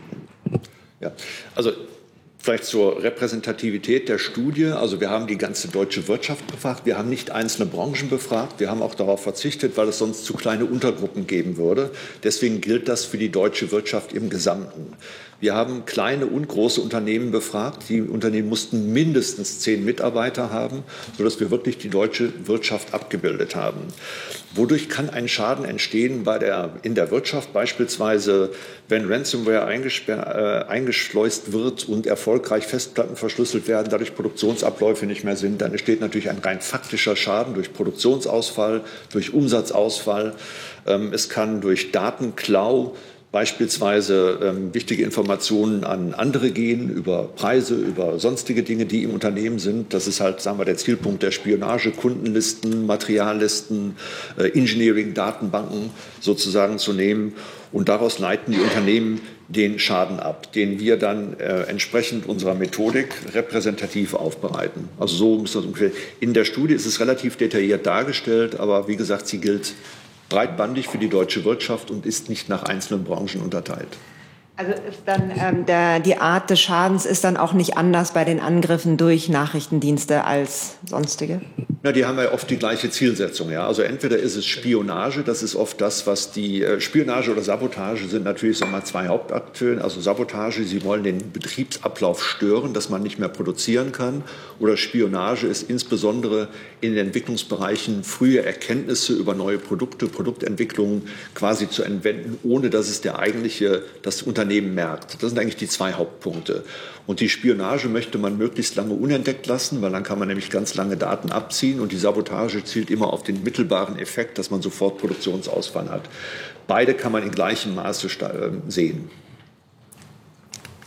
Ja, also vielleicht zur Repräsentativität der Studie. Also wir haben die ganze deutsche Wirtschaft befragt. Wir haben nicht einzelne Branchen befragt. Wir haben auch darauf verzichtet, weil es sonst zu kleine Untergruppen geben würde. Deswegen gilt das für die deutsche Wirtschaft im Gesamten. Wir haben kleine und große Unternehmen befragt. Die Unternehmen mussten mindestens zehn Mitarbeiter haben, sodass wir wirklich die deutsche Wirtschaft abgebildet haben. Wodurch kann ein Schaden entstehen bei der, in der Wirtschaft? Beispielsweise, wenn Ransomware äh, eingeschleust wird und erfolgreich Festplatten verschlüsselt werden, dadurch Produktionsabläufe nicht mehr sind, dann entsteht natürlich ein rein faktischer Schaden durch Produktionsausfall, durch Umsatzausfall. Ähm, es kann durch Datenklau beispielsweise ähm, wichtige Informationen an andere gehen über Preise, über sonstige Dinge, die im Unternehmen sind. Das ist halt, sagen wir, der Zielpunkt der Spionage, Kundenlisten, Materiallisten, äh, Engineering, Datenbanken sozusagen zu nehmen. Und daraus leiten die Unternehmen den Schaden ab, den wir dann äh, entsprechend unserer Methodik repräsentativ aufbereiten. Also so ist das ungefähr. In der Studie ist es relativ detailliert dargestellt, aber wie gesagt, sie gilt breitbandig für die deutsche Wirtschaft und ist nicht nach einzelnen Branchen unterteilt. Also ist dann ähm, der, die Art des Schadens ist dann auch nicht anders bei den Angriffen durch Nachrichtendienste als sonstige? Ja, die haben ja oft die gleiche Zielsetzung. Ja. Also entweder ist es Spionage, das ist oft das, was die äh, Spionage oder Sabotage sind natürlich sagen wir mal, zwei Hauptakteure. Also Sabotage, sie wollen den Betriebsablauf stören, dass man nicht mehr produzieren kann. Oder Spionage ist insbesondere in den Entwicklungsbereichen frühe Erkenntnisse über neue Produkte, Produktentwicklungen quasi zu entwenden, ohne dass es der eigentliche, das Unternehmen merkt. Das sind eigentlich die zwei Hauptpunkte. Und die Spionage möchte man möglichst lange unentdeckt lassen, weil dann kann man nämlich ganz lange Daten abziehen. Und die Sabotage zielt immer auf den mittelbaren Effekt, dass man sofort Produktionsausfall hat. Beide kann man in gleichem Maße sehen.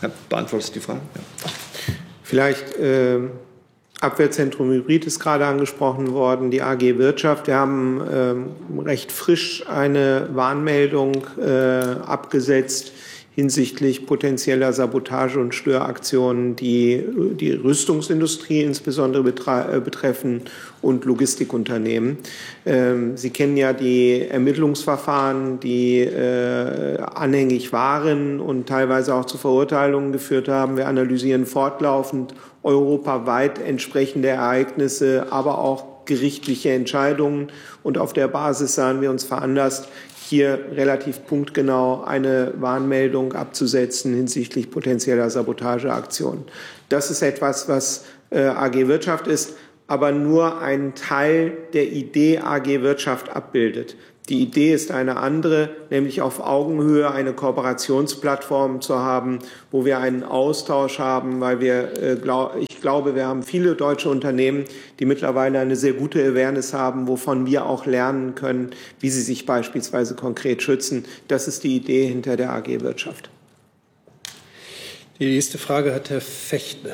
Ja, beantwortest du die Frage? Ja. Vielleicht äh, Abwehrzentrum Hybrid ist gerade angesprochen worden, die A G Wirtschaft. Wir haben ähm, recht frisch eine Warnmeldung äh, abgesetzt hinsichtlich potenzieller Sabotage- und Störaktionen, die die Rüstungsindustrie insbesondere betreffen und Logistikunternehmen. Ähm, Sie kennen ja die Ermittlungsverfahren, die äh, anhängig waren und teilweise auch zu Verurteilungen geführt haben. Wir analysieren fortlaufend europaweit entsprechende Ereignisse, aber auch gerichtliche Entscheidungen. Und auf der Basis sahen wir uns veranlasst, hier relativ punktgenau eine Warnmeldung abzusetzen hinsichtlich potenzieller Sabotageaktionen. Das ist etwas, was äh, A G Wirtschaft ist, aber nur einen Teil der Idee A G Wirtschaft abbildet. Die Idee ist eine andere, nämlich auf Augenhöhe eine Kooperationsplattform zu haben, wo wir einen Austausch haben, weil wir, äh, glaub, ich glaube, wir haben viele deutsche Unternehmen, die mittlerweile eine sehr gute Awareness haben, wovon wir auch lernen können, wie sie sich beispielsweise konkret schützen. Das ist die Idee hinter der A G Wirtschaft. Die nächste Frage hat Herr Fechtner.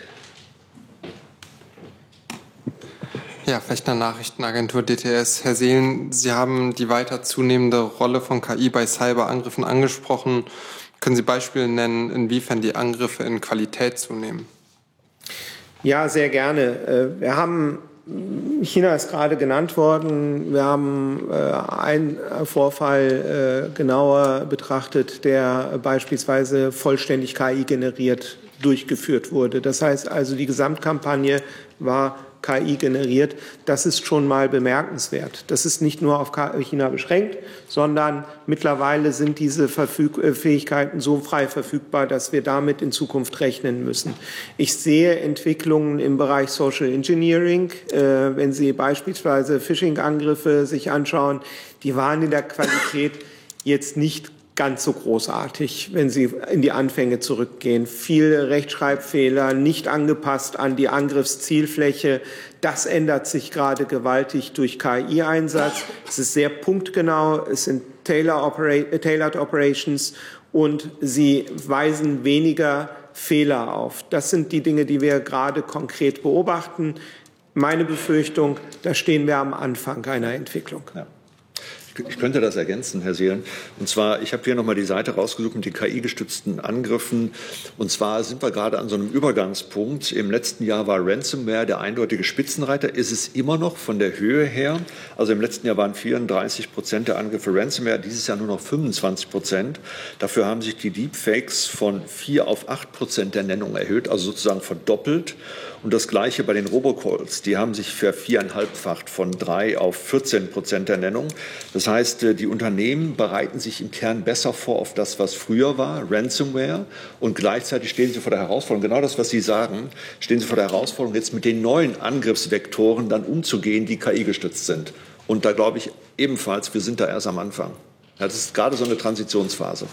Ja, Fechtner Nachrichtenagentur D T S. Herr Seelen, Sie haben die weiter zunehmende Rolle von K I bei Cyberangriffen angesprochen. Können Sie Beispiele nennen, inwiefern die Angriffe in Qualität zunehmen? Ja, sehr gerne. Wir haben, China ist gerade genannt worden, wir haben einen Vorfall genauer betrachtet, der beispielsweise vollständig K I generiert durchgeführt wurde. Das heißt also, die Gesamtkampagne war K I generiert. Das ist schon mal bemerkenswert. Das ist nicht nur auf China beschränkt, sondern mittlerweile sind diese Verfüg- Fähigkeiten so frei verfügbar, dass wir damit in Zukunft rechnen müssen. Ich sehe Entwicklungen im Bereich Social Engineering. Äh, wenn Sie beispielsweise Phishing-Angriffe sich anschauen, die waren in der Qualität jetzt nicht ganz so großartig, wenn Sie in die Anfänge zurückgehen. Viele Rechtschreibfehler, nicht angepasst an die Angriffszielfläche. Das ändert sich gerade gewaltig durch K I-Einsatz. Es ist sehr punktgenau, es sind Tailored Operations und sie weisen weniger Fehler auf. Das sind die Dinge, die wir gerade konkret beobachten. Meine Befürchtung, da stehen wir am Anfang einer Entwicklung. Ja. Ich könnte das ergänzen, Herr Seelen. Und zwar, ich habe hier nochmal die Seite rausgesucht mit den K I-gestützten Angriffen. Und zwar sind wir gerade an so einem Übergangspunkt. Im letzten Jahr war Ransomware der eindeutige Spitzenreiter. Ist es immer noch von der Höhe her. Also im letzten Jahr waren vierunddreißig Prozent der Angriffe Ransomware, dieses Jahr nur noch fünfundzwanzig Prozent. Dafür haben sich die Deepfakes von vier auf acht Prozent der Nennung erhöht, also sozusagen verdoppelt. Und das Gleiche bei den Robocalls. Die haben sich verviereinhalbfacht von drei auf vierzehn Prozent der Nennung. Das heißt, die Unternehmen bereiten sich im Kern besser vor auf das, was früher war, Ransomware. Und gleichzeitig stehen sie vor der Herausforderung, genau das, was Sie sagen, stehen sie vor der Herausforderung, jetzt mit den neuen Angriffsvektoren dann umzugehen, die K I-gestützt sind. Und da glaube ich ebenfalls, wir sind da erst am Anfang. Ja, das ist gerade so eine Transitionsphase.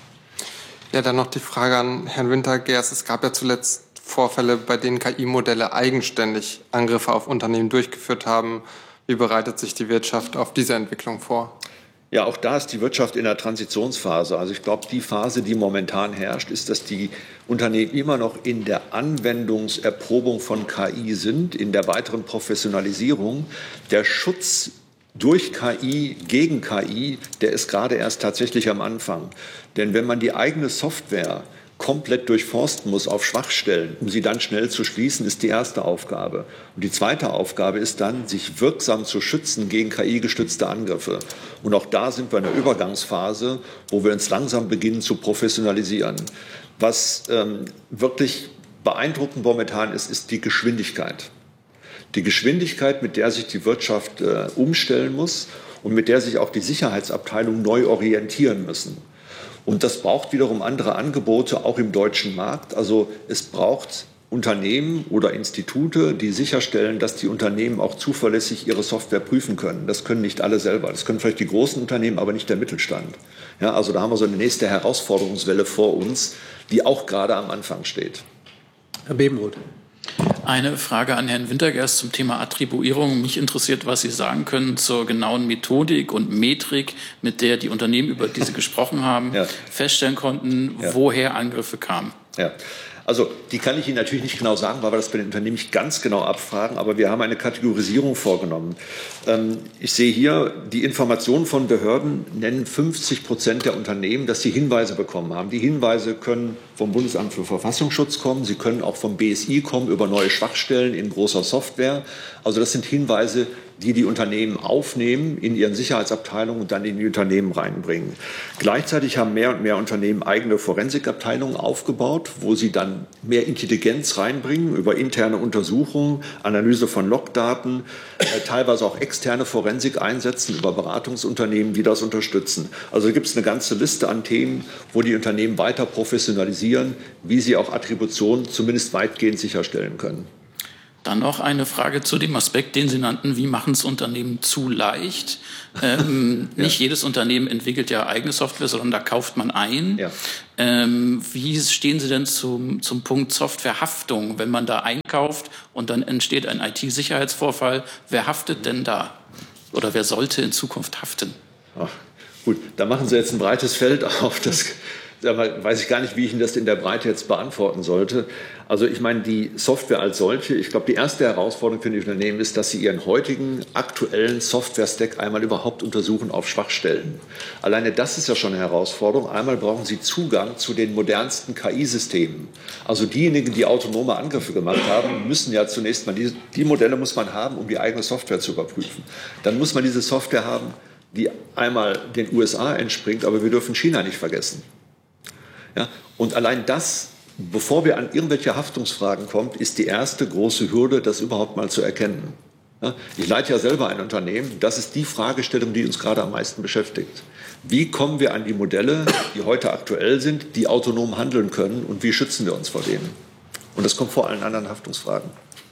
Ja, dann noch die Frage an Herrn Wintergerst. Es gab ja zuletzt Vorfälle, bei denen K I-Modelle eigenständig Angriffe auf Unternehmen durchgeführt haben. Wie bereitet sich die Wirtschaft auf diese Entwicklung vor? Ja, auch da ist die Wirtschaft in der Transitionsphase. Also ich glaube, die Phase, die momentan herrscht, ist, dass die Unternehmen immer noch in der Anwendungserprobung von K I sind, in der weiteren Professionalisierung. Der Schutz durch K I, gegen K I, der ist gerade erst tatsächlich am Anfang. Denn wenn man die eigene Software komplett durchforsten muss auf Schwachstellen, um sie dann schnell zu schließen, ist die erste Aufgabe. Und die zweite Aufgabe ist dann, sich wirksam zu schützen gegen K I-gestützte Angriffe. Und auch da sind wir in der Übergangsphase, wo wir uns langsam beginnen zu professionalisieren. Was ähm, wirklich beeindruckend momentan ist, ist die Geschwindigkeit. Die Geschwindigkeit, mit der sich die Wirtschaft äh, umstellen muss und mit der sich auch die Sicherheitsabteilungen neu orientieren müssen. Und das braucht wiederum andere Angebote, auch im deutschen Markt. Also es braucht Unternehmen oder Institute, die sicherstellen, dass die Unternehmen auch zuverlässig ihre Software prüfen können. Das können nicht alle selber. Das können vielleicht die großen Unternehmen, aber nicht der Mittelstand. Ja, also da haben wir so eine nächste Herausforderungswelle vor uns, die auch gerade am Anfang steht. Herr Bebenroth. Eine Frage an Herrn Wintergerst zum Thema Attribuierung. Mich interessiert, was Sie sagen können zur genauen Methodik und Metrik, mit der die Unternehmen, über die Sie gesprochen haben, ja. feststellen konnten, ja. woher Angriffe kamen. Ja. Also die kann ich Ihnen natürlich nicht genau sagen, weil wir das bei den Unternehmen nicht ganz genau abfragen, aber wir haben eine Kategorisierung vorgenommen. Ähm, ich sehe hier, die Informationen von Behörden nennen fünfzig Prozent der Unternehmen, dass sie Hinweise bekommen haben. Die Hinweise können vom Bundesamt für Verfassungsschutz kommen, sie können auch vom B S I kommen über neue Schwachstellen in großer Software. Also das sind Hinweise, die die Unternehmen aufnehmen in ihren Sicherheitsabteilungen und dann in die Unternehmen reinbringen. Gleichzeitig haben mehr und mehr Unternehmen eigene Forensikabteilungen aufgebaut, wo sie dann mehr Intelligenz reinbringen über interne Untersuchungen, Analyse von Logdaten, äh, teilweise auch externe Forensik einsetzen über Beratungsunternehmen, die das unterstützen. Also gibt es eine ganze Liste an Themen, wo die Unternehmen weiter professionalisieren, wie sie auch Attribution zumindest weitgehend sicherstellen können. Dann noch eine Frage zu dem Aspekt, den Sie nannten, wie machen es Unternehmen zu leicht? Ähm, ja. Nicht jedes Unternehmen entwickelt ja eigene Software, sondern da kauft man ein. Ja. Ähm, wie stehen Sie denn zum, zum Punkt Softwarehaftung, wenn man da einkauft und dann entsteht ein I T-Sicherheitsvorfall? Wer haftet denn da? Oder wer sollte in Zukunft haften? Ach, gut, da machen Sie jetzt ein breites Feld auf. Das aber weiß ich gar nicht, wie ich Ihnen das in der Breite jetzt beantworten sollte. Also ich meine, die Software als solche, ich glaube, die erste Herausforderung für die Unternehmen ist, dass sie ihren heutigen aktuellen Software-Stack einmal überhaupt untersuchen auf Schwachstellen. Alleine das ist ja schon eine Herausforderung. Einmal brauchen sie Zugang zu den modernsten K I-Systemen. Also diejenigen, die autonome Angriffe gemacht haben, müssen ja zunächst mal, die, die Modelle muss man haben, um die eigene Software zu überprüfen. Dann muss man diese Software haben, die einmal den U S A entspringt, aber wir dürfen China nicht vergessen. Ja, und allein das, bevor wir an irgendwelche Haftungsfragen kommen, ist die erste große Hürde, das überhaupt mal zu erkennen. Ja, ich leite ja selber ein Unternehmen. Das ist die Fragestellung, die uns gerade am meisten beschäftigt. Wie kommen wir an die Modelle, die heute aktuell sind, die autonom handeln können, und wie schützen wir uns vor denen? Und das kommt vor allen anderen Haftungsfragen.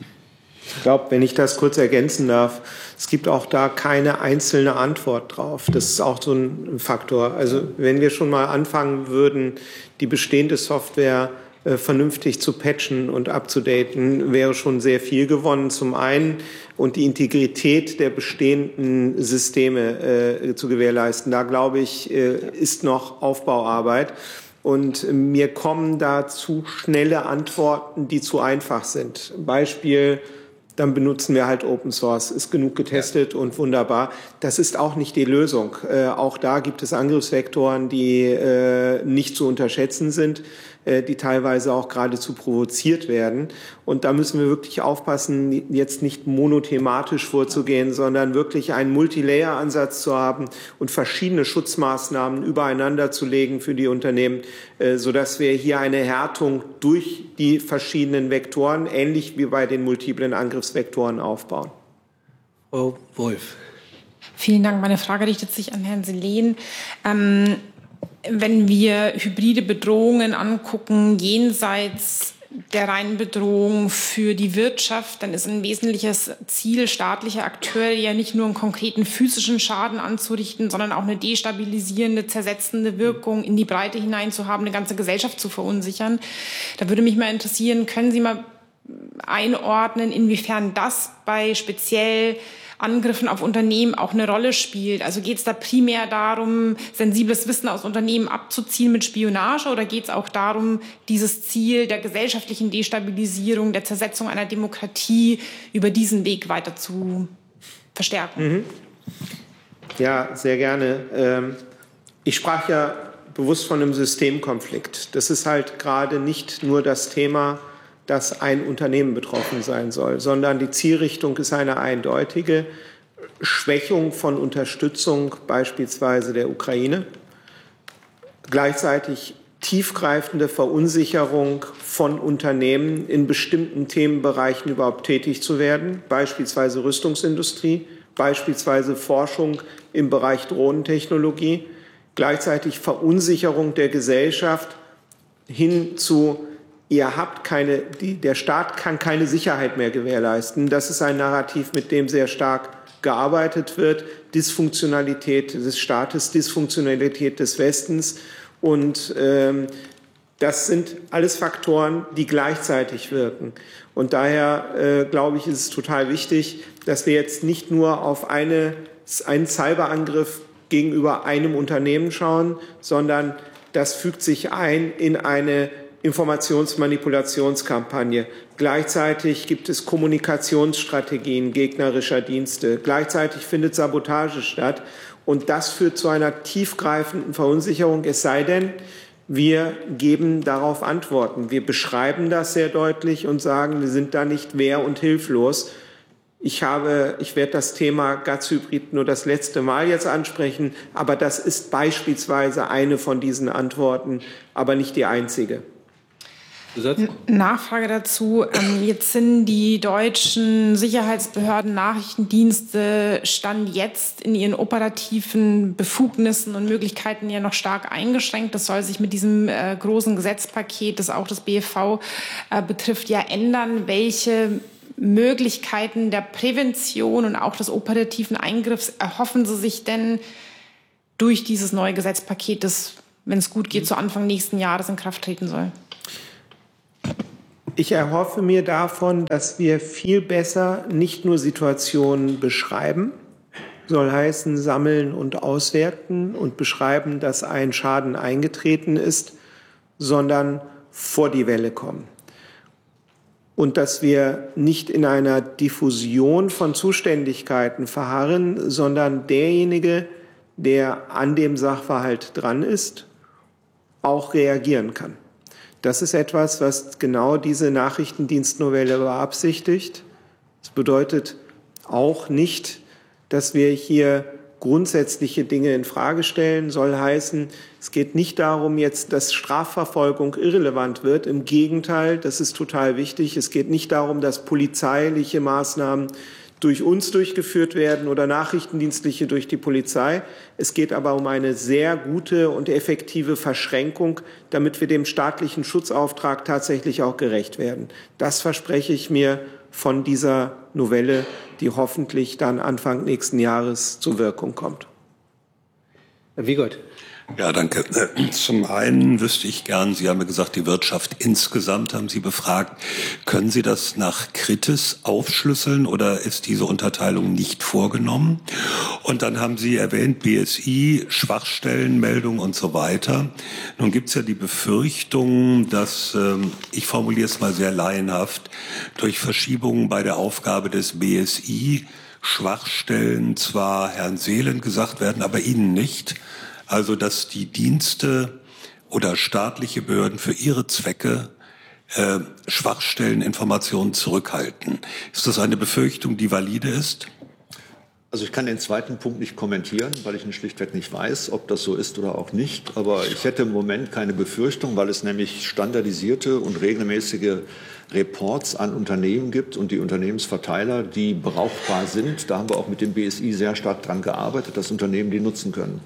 Ich glaube, wenn ich das kurz ergänzen darf, es gibt auch da keine einzelne Antwort drauf. Das ist auch so ein Faktor. Also wenn wir schon mal anfangen würden, die bestehende Software äh, vernünftig zu patchen und abzudaten, wäre schon sehr viel gewonnen. Zum einen und die Integrität der bestehenden Systeme äh, zu gewährleisten. Da, glaube ich, äh, ist noch Aufbauarbeit. Und mir kommen da zu schnelle Antworten, die zu einfach sind. Beispiel: Dann benutzen wir halt Open Source, ist genug getestet und wunderbar. Das ist auch nicht die Lösung. Äh, auch da gibt es Angriffsvektoren, die äh, nicht zu unterschätzen sind, äh, die teilweise auch geradezu provoziert werden. Und da müssen wir wirklich aufpassen, jetzt nicht monothematisch vorzugehen, sondern wirklich einen Multilayer-Ansatz zu haben und verschiedene Schutzmaßnahmen übereinander zu legen für die Unternehmen, äh, sodass wir hier eine Härtung durch die verschiedenen Vektoren, ähnlich wie bei den multiplen Angriffsvektoren, aufbauen. Frau Wolf. Vielen Dank. Meine Frage richtet sich an Herrn Seelen. Ähm, wenn wir hybride Bedrohungen angucken, jenseits der reinen Bedrohung für die Wirtschaft, dann ist ein wesentliches Ziel staatlicher Akteure ja nicht nur einen konkreten physischen Schaden anzurichten, sondern auch eine destabilisierende, zersetzende Wirkung in die Breite hinein zu haben, eine ganze Gesellschaft zu verunsichern. Da würde mich mal interessieren, können Sie mal einordnen, inwiefern das bei speziell Angriffen auf Unternehmen auch eine Rolle spielt? Also geht es da primär darum, sensibles Wissen aus Unternehmen abzuziehen mit Spionage, oder geht es auch darum, dieses Ziel der gesellschaftlichen Destabilisierung, der Zersetzung einer Demokratie über diesen Weg weiter zu verstärken? Mhm. Ja, sehr gerne. Ich sprach ja bewusst von einem Systemkonflikt. Das ist halt gerade nicht nur das Thema, dass ein Unternehmen betroffen sein soll, sondern die Zielrichtung ist eine eindeutige: Schwächung von Unterstützung beispielsweise der Ukraine, gleichzeitig tiefgreifende Verunsicherung von Unternehmen in bestimmten Themenbereichen überhaupt tätig zu werden, beispielsweise Rüstungsindustrie, beispielsweise Forschung im Bereich Drohnentechnologie, gleichzeitig Verunsicherung der Gesellschaft hin zu: Ihr habt keine, die, der Staat kann keine Sicherheit mehr gewährleisten. Das ist ein Narrativ, mit dem sehr stark gearbeitet wird. Dysfunktionalität des Staates, Dysfunktionalität des Westens. Und ähm, das sind alles Faktoren, die gleichzeitig wirken. Und daher, äh, glaube ich, ist es total wichtig, dass wir jetzt nicht nur auf eine, einen Cyberangriff gegenüber einem Unternehmen schauen, sondern das fügt sich ein in eine Informationsmanipulationskampagne. Gleichzeitig gibt es Kommunikationsstrategien gegnerischer Dienste. Gleichzeitig findet Sabotage statt. Und das führt zu einer tiefgreifenden Verunsicherung, es sei denn, wir geben darauf Antworten. Wir beschreiben das sehr deutlich und sagen, wir sind da nicht wehr- und hilflos. Ich habe, ich werde das Thema Gaz-Hybrid nur das letzte Mal jetzt ansprechen, aber das ist beispielsweise eine von diesen Antworten, aber nicht die einzige. Nachfrage dazu. Jetzt sind die deutschen Sicherheitsbehörden, Nachrichtendienste Stand jetzt in ihren operativen Befugnissen und Möglichkeiten ja noch stark eingeschränkt. Das soll sich mit diesem äh, großen Gesetzpaket, das auch das B F V äh, betrifft, ja ändern. Welche Möglichkeiten der Prävention und auch des operativen Eingriffs erhoffen Sie sich denn durch dieses neue Gesetzpaket, das, wenn es gut geht, zu Anfang nächsten Jahres in Kraft treten soll? Ich erhoffe mir davon, dass wir viel besser nicht nur Situationen beschreiben, soll heißen sammeln und auswerten und beschreiben, dass ein Schaden eingetreten ist, sondern vor die Welle kommen. Und dass wir nicht in einer Diffusion von Zuständigkeiten verharren, sondern derjenige, der an dem Sachverhalt dran ist, auch reagieren kann. Das ist etwas, was genau diese Nachrichtendienstnovelle beabsichtigt. Das bedeutet auch nicht, dass wir hier grundsätzliche Dinge in Frage stellen, soll heißen, es geht nicht darum jetzt, dass Strafverfolgung irrelevant wird. Im Gegenteil, das ist total wichtig. Es geht nicht darum, dass polizeiliche Maßnahmen durch uns durchgeführt werden oder nachrichtendienstliche durch die Polizei. Es geht aber um eine sehr gute und effektive Verschränkung, damit wir dem staatlichen Schutzauftrag tatsächlich auch gerecht werden. Das verspreche ich mir von dieser Novelle, die hoffentlich dann Anfang nächsten Jahres zur Wirkung kommt. Herr Wiegold. Ja, danke. Zum einen wüsste ich gern, Sie haben ja gesagt, die Wirtschaft insgesamt haben Sie befragt. Können Sie das nach Kritis aufschlüsseln oder ist diese Unterteilung nicht vorgenommen? Und dann haben Sie erwähnt, B S I, Schwachstellenmeldung und so weiter. Nun gibt es ja die Befürchtung, dass, ähm, ich formuliere es mal sehr laienhaft, durch Verschiebungen bei der Aufgabe des B S I Schwachstellen zwar Herrn Seelen gesagt werden, aber Ihnen nicht. Also, dass die Dienste oder staatliche Behörden für ihre Zwecke äh, Schwachstelleninformationen zurückhalten. Ist das eine Befürchtung, die valide ist? Also ich kann den zweiten Punkt nicht kommentieren, weil ich ihn schlichtweg nicht weiß, ob das so ist oder auch nicht. Aber ich hätte im Moment keine Befürchtung, weil es nämlich standardisierte und regelmäßige Reports an Unternehmen gibt und die Unternehmensverteiler, die brauchbar sind. Da haben wir auch mit dem B S I sehr stark dran gearbeitet, dass Unternehmen die nutzen können.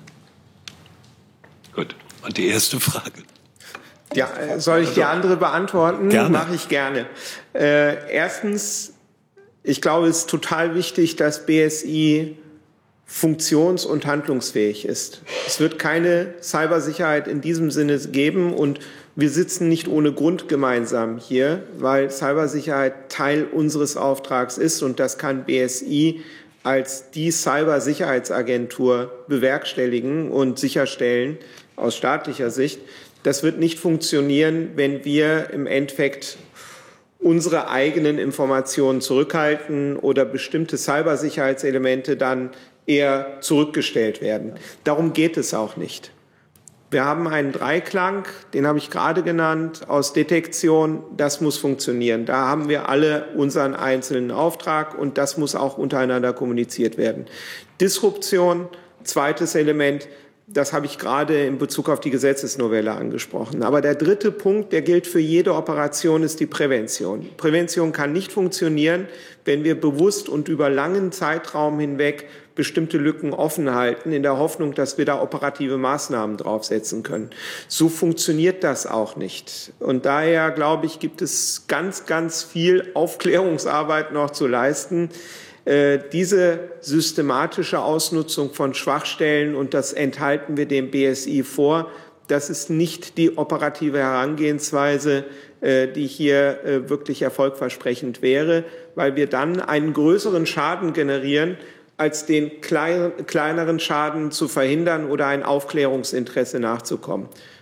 Gut. Und die erste Frage? Ja, soll ich die andere beantworten? Gerne. Mache ich gerne. Äh, erstens, ich glaube, es ist total wichtig, dass B S I funktions- und handlungsfähig ist. Es wird keine Cybersicherheit in diesem Sinne geben und wir sitzen nicht ohne Grund gemeinsam hier, weil Cybersicherheit Teil unseres Auftrags ist und das kann B S I als die Cybersicherheitsagentur bewerkstelligen und sicherstellen aus staatlicher Sicht. Das wird nicht funktionieren, wenn wir im Endeffekt unsere eigenen Informationen zurückhalten oder bestimmte Cybersicherheitselemente dann eher zurückgestellt werden. Darum geht es auch nicht. Wir haben einen Dreiklang, den habe ich gerade genannt, aus Detektion, das muss funktionieren. Da haben wir alle unseren einzelnen Auftrag und das muss auch untereinander kommuniziert werden. Disruption, zweites Element, das habe ich gerade in Bezug auf die Gesetzesnovelle angesprochen. Aber der dritte Punkt, der gilt für jede Operation, ist die Prävention. Prävention kann nicht funktionieren, wenn wir bewusst und über langen Zeitraum hinweg bestimmte Lücken offen halten, in der Hoffnung, dass wir da operative Maßnahmen draufsetzen können. So funktioniert das auch nicht. Und daher, glaube ich, gibt es ganz, ganz viel Aufklärungsarbeit noch zu leisten. Äh, diese systematische Ausnutzung von Schwachstellen, und das enthalten wir dem B S I vor, das ist nicht die operative Herangehensweise, äh, die hier äh, wirklich erfolgversprechend wäre, weil wir dann einen größeren Schaden generieren, als den klein, kleineren Schaden zu verhindern oder ein Aufklärungsinteresse nachzukommen.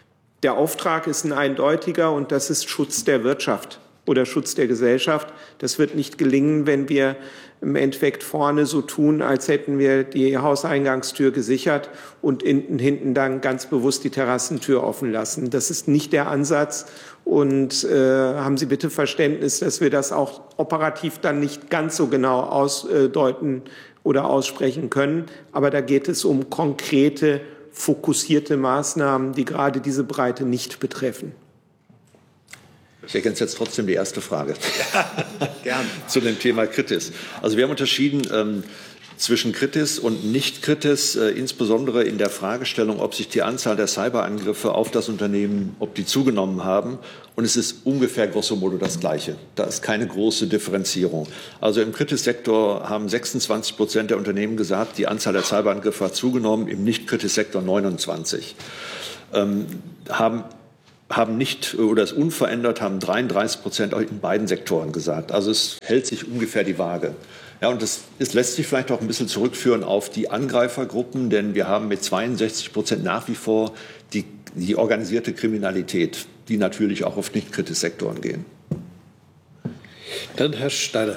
Der Auftrag ist ein eindeutiger und das ist Schutz der Wirtschaft oder Schutz der Gesellschaft. Das wird nicht gelingen, wenn wir im Endeffekt vorne so tun, als hätten wir die Hauseingangstür gesichert und hinten, hinten dann ganz bewusst die Terrassentür offen lassen. Das ist nicht der Ansatz. Und äh, haben Sie bitte Verständnis, dass wir das auch operativ dann nicht ganz so genau ausdeuten oder aussprechen können. Aber da geht es um konkrete, fokussierte Maßnahmen, die gerade diese Breite nicht betreffen. Ich ergänze jetzt trotzdem die erste Frage. Gerne. Zu dem Thema Kritis. Also wir haben unterschieden ähm, zwischen Kritis und Nicht-Kritis, äh, insbesondere in der Fragestellung, ob sich die Anzahl der Cyberangriffe auf das Unternehmen, ob die zugenommen haben. Und es ist ungefähr grosso modo das Gleiche. Da ist keine große Differenzierung. Also im Kritis-Sektor haben sechsundzwanzig Prozent der Unternehmen gesagt, die Anzahl der Cyberangriffe hat zugenommen, im Nicht-Kritis-Sektor neunundzwanzig. Ähm, haben haben nicht oder ist unverändert, haben dreiunddreißig Prozent in beiden Sektoren gesagt. Also es hält sich ungefähr die Waage. Ja, und das ist, lässt sich vielleicht auch ein bisschen zurückführen auf die Angreifergruppen, denn wir haben mit zweiundsechzig Prozent nach wie vor die, die organisierte Kriminalität, die natürlich auch auf Nicht-Kritis-Sektoren gehen. Dann Herr Steiner.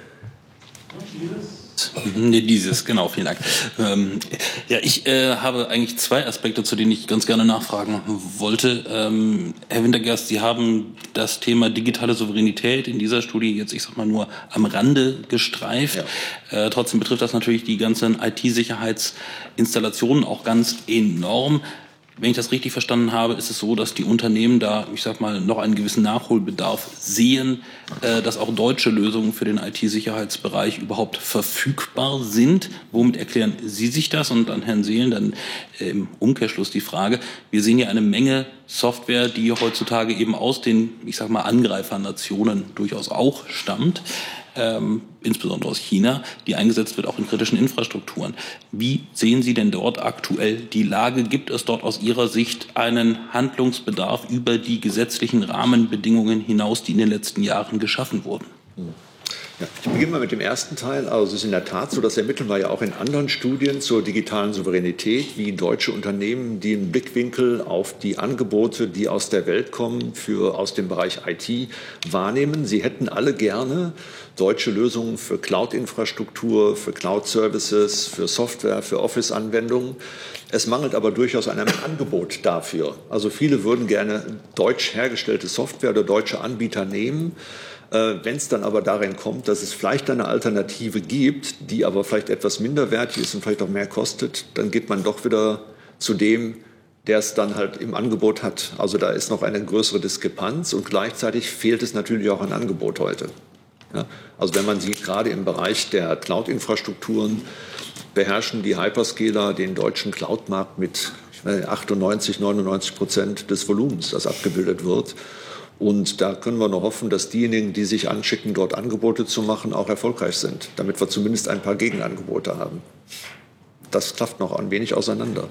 Nee, dieses, genau, vielen Dank. Ähm, ja, ich äh, habe eigentlich zwei Aspekte, zu denen ich ganz gerne nachfragen wollte. Ähm, Herr Wintergerst, Sie haben das Thema digitale Souveränität in dieser Studie jetzt, ich sag mal, nur am Rande gestreift. Ja. Äh, trotzdem betrifft das natürlich die ganzen I T-Sicherheitsinstallationen auch ganz enorm. Wenn ich das richtig verstanden habe, ist es so, dass die Unternehmen da, ich sag mal, noch einen gewissen Nachholbedarf sehen, äh, dass auch deutsche Lösungen für den I T-Sicherheitsbereich überhaupt verfügbar sind. Womit erklären Sie sich das? Und an Herrn Seelen dann äh, im Umkehrschluss die Frage, wir sehen ja eine Menge Software, die heutzutage eben aus den, ich sag mal, Angreifernationen durchaus auch stammt. Ähm, insbesondere aus China, die eingesetzt wird auch in kritischen Infrastrukturen. Wie sehen Sie denn dort aktuell die Lage? Gibt es dort aus Ihrer Sicht einen Handlungsbedarf über die gesetzlichen Rahmenbedingungen hinaus, die in den letzten Jahren geschaffen wurden? Ja, ich beginne mal mit dem ersten Teil. Also es ist in der Tat so, das ermitteln wir ja auch in anderen Studien zur digitalen Souveränität, wie deutsche Unternehmen den Blickwinkel auf die Angebote, die aus der Welt kommen, für, aus dem Bereich I T wahrnehmen. Sie hätten alle gerne deutsche Lösungen für Cloud-Infrastruktur, für Cloud-Services, für Software, für Office-Anwendungen. Es mangelt aber durchaus an einem Angebot dafür. Also viele würden gerne deutsch hergestellte Software oder deutsche Anbieter nehmen. Wenn es dann aber darin kommt, dass es vielleicht eine Alternative gibt, die aber vielleicht etwas minderwertig ist und vielleicht auch mehr kostet, dann geht man doch wieder zu dem, der es dann halt im Angebot hat. Also da ist noch eine größere Diskrepanz und gleichzeitig fehlt es natürlich auch an Angebot heute. Ja, also wenn man sieht, gerade im Bereich der Cloud-Infrastrukturen beherrschen die Hyperscaler den deutschen Cloud-Markt mit achtundneunzig, neunundneunzig Prozent des Volumens, das abgebildet wird. Und da können wir nur hoffen, dass diejenigen, die sich anschicken, dort Angebote zu machen, auch erfolgreich sind, damit wir zumindest ein paar Gegenangebote haben. Das klafft noch ein wenig auseinander.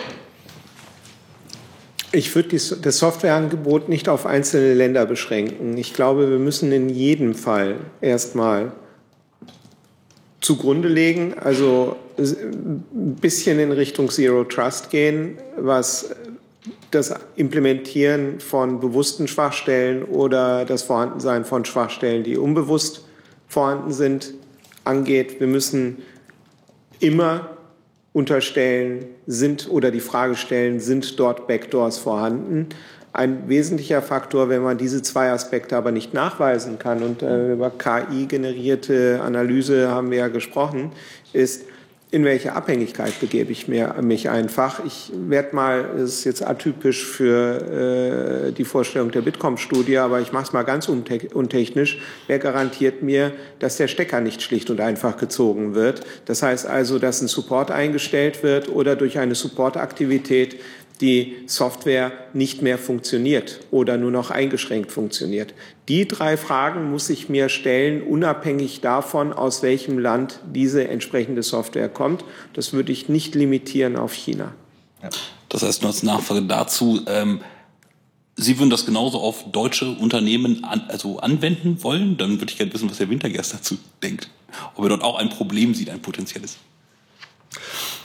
Ich würde das Softwareangebot nicht auf einzelne Länder beschränken. Ich glaube, wir müssen in jedem Fall erstmal zugrunde legen, also ein bisschen in Richtung Zero Trust gehen, was das Implementieren von bewussten Schwachstellen oder das Vorhandensein von Schwachstellen, die unbewusst vorhanden sind, angeht. Wir müssen immer unterstellen, sind oder die Frage stellen, sind dort Backdoors vorhanden? Ein wesentlicher Faktor, wenn man diese zwei Aspekte aber nicht nachweisen kann, und äh, über K I-generierte Analyse haben wir ja gesprochen, ist, in welche Abhängigkeit begebe ich mir, mich einfach? Ich werde mal, das ist jetzt atypisch für äh, die Vorstellung der Bitkom-Studie, aber ich mache es mal ganz untechnisch. Wer garantiert mir, dass der Stecker nicht schlicht und einfach gezogen wird? Das heißt also, dass ein Support eingestellt wird oder durch eine Supportaktivität die Software nicht mehr funktioniert oder nur noch eingeschränkt funktioniert. Die drei Fragen muss ich mir stellen, unabhängig davon, aus welchem Land diese entsprechende Software kommt. Das würde ich nicht limitieren auf China. Ja. Das heißt, nur als Nachfrage dazu, ähm, Sie würden das genauso auf deutsche Unternehmen an, also anwenden wollen? Dann würde ich gerne wissen, was Herr Wintergerst dazu denkt. Ob er dort auch ein Problem sieht, ein potenzielles.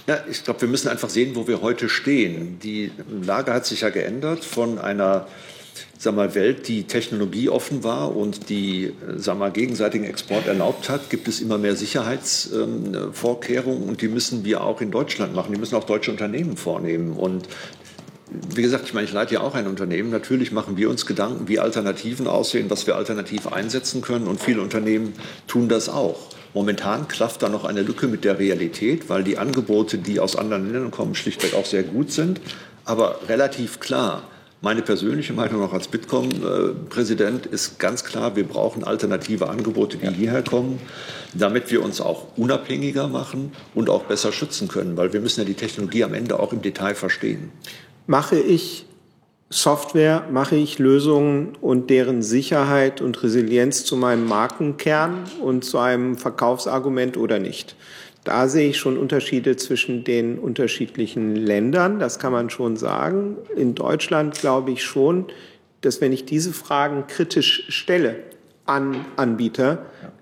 Ja, ich glaube, wir müssen einfach sehen, wo wir heute stehen. Die Lage hat sich ja geändert von einer sag mal, Welt, die technologieoffen war und die sag mal, gegenseitigen Export erlaubt hat, gibt es immer mehr Sicherheitsvorkehrungen ähm, und die müssen wir auch in Deutschland machen. Die müssen auch deutsche Unternehmen vornehmen. Und wie gesagt, ich meine, ich leite ja auch ein Unternehmen. Natürlich machen wir uns Gedanken, wie Alternativen aussehen, was wir alternativ einsetzen können. Und viele Unternehmen tun das auch. Momentan klafft da noch eine Lücke mit der Realität, weil die Angebote, die aus anderen Ländern kommen, schlichtweg auch sehr gut sind. Aber relativ klar, meine persönliche Meinung auch als Bitkom-Präsident ist ganz klar, wir brauchen alternative Angebote, die hierher kommen, damit wir uns auch unabhängiger machen und auch besser schützen können. Weil wir müssen ja die Technologie am Ende auch im Detail verstehen. Mache ich Software, mache ich Lösungen und deren Sicherheit und Resilienz zu meinem Markenkern und zu einem Verkaufsargument oder nicht? Da sehe ich schon Unterschiede zwischen den unterschiedlichen Ländern, das kann man schon sagen. In Deutschland glaube ich schon, dass wenn ich diese Fragen kritisch stelle an Anbieter,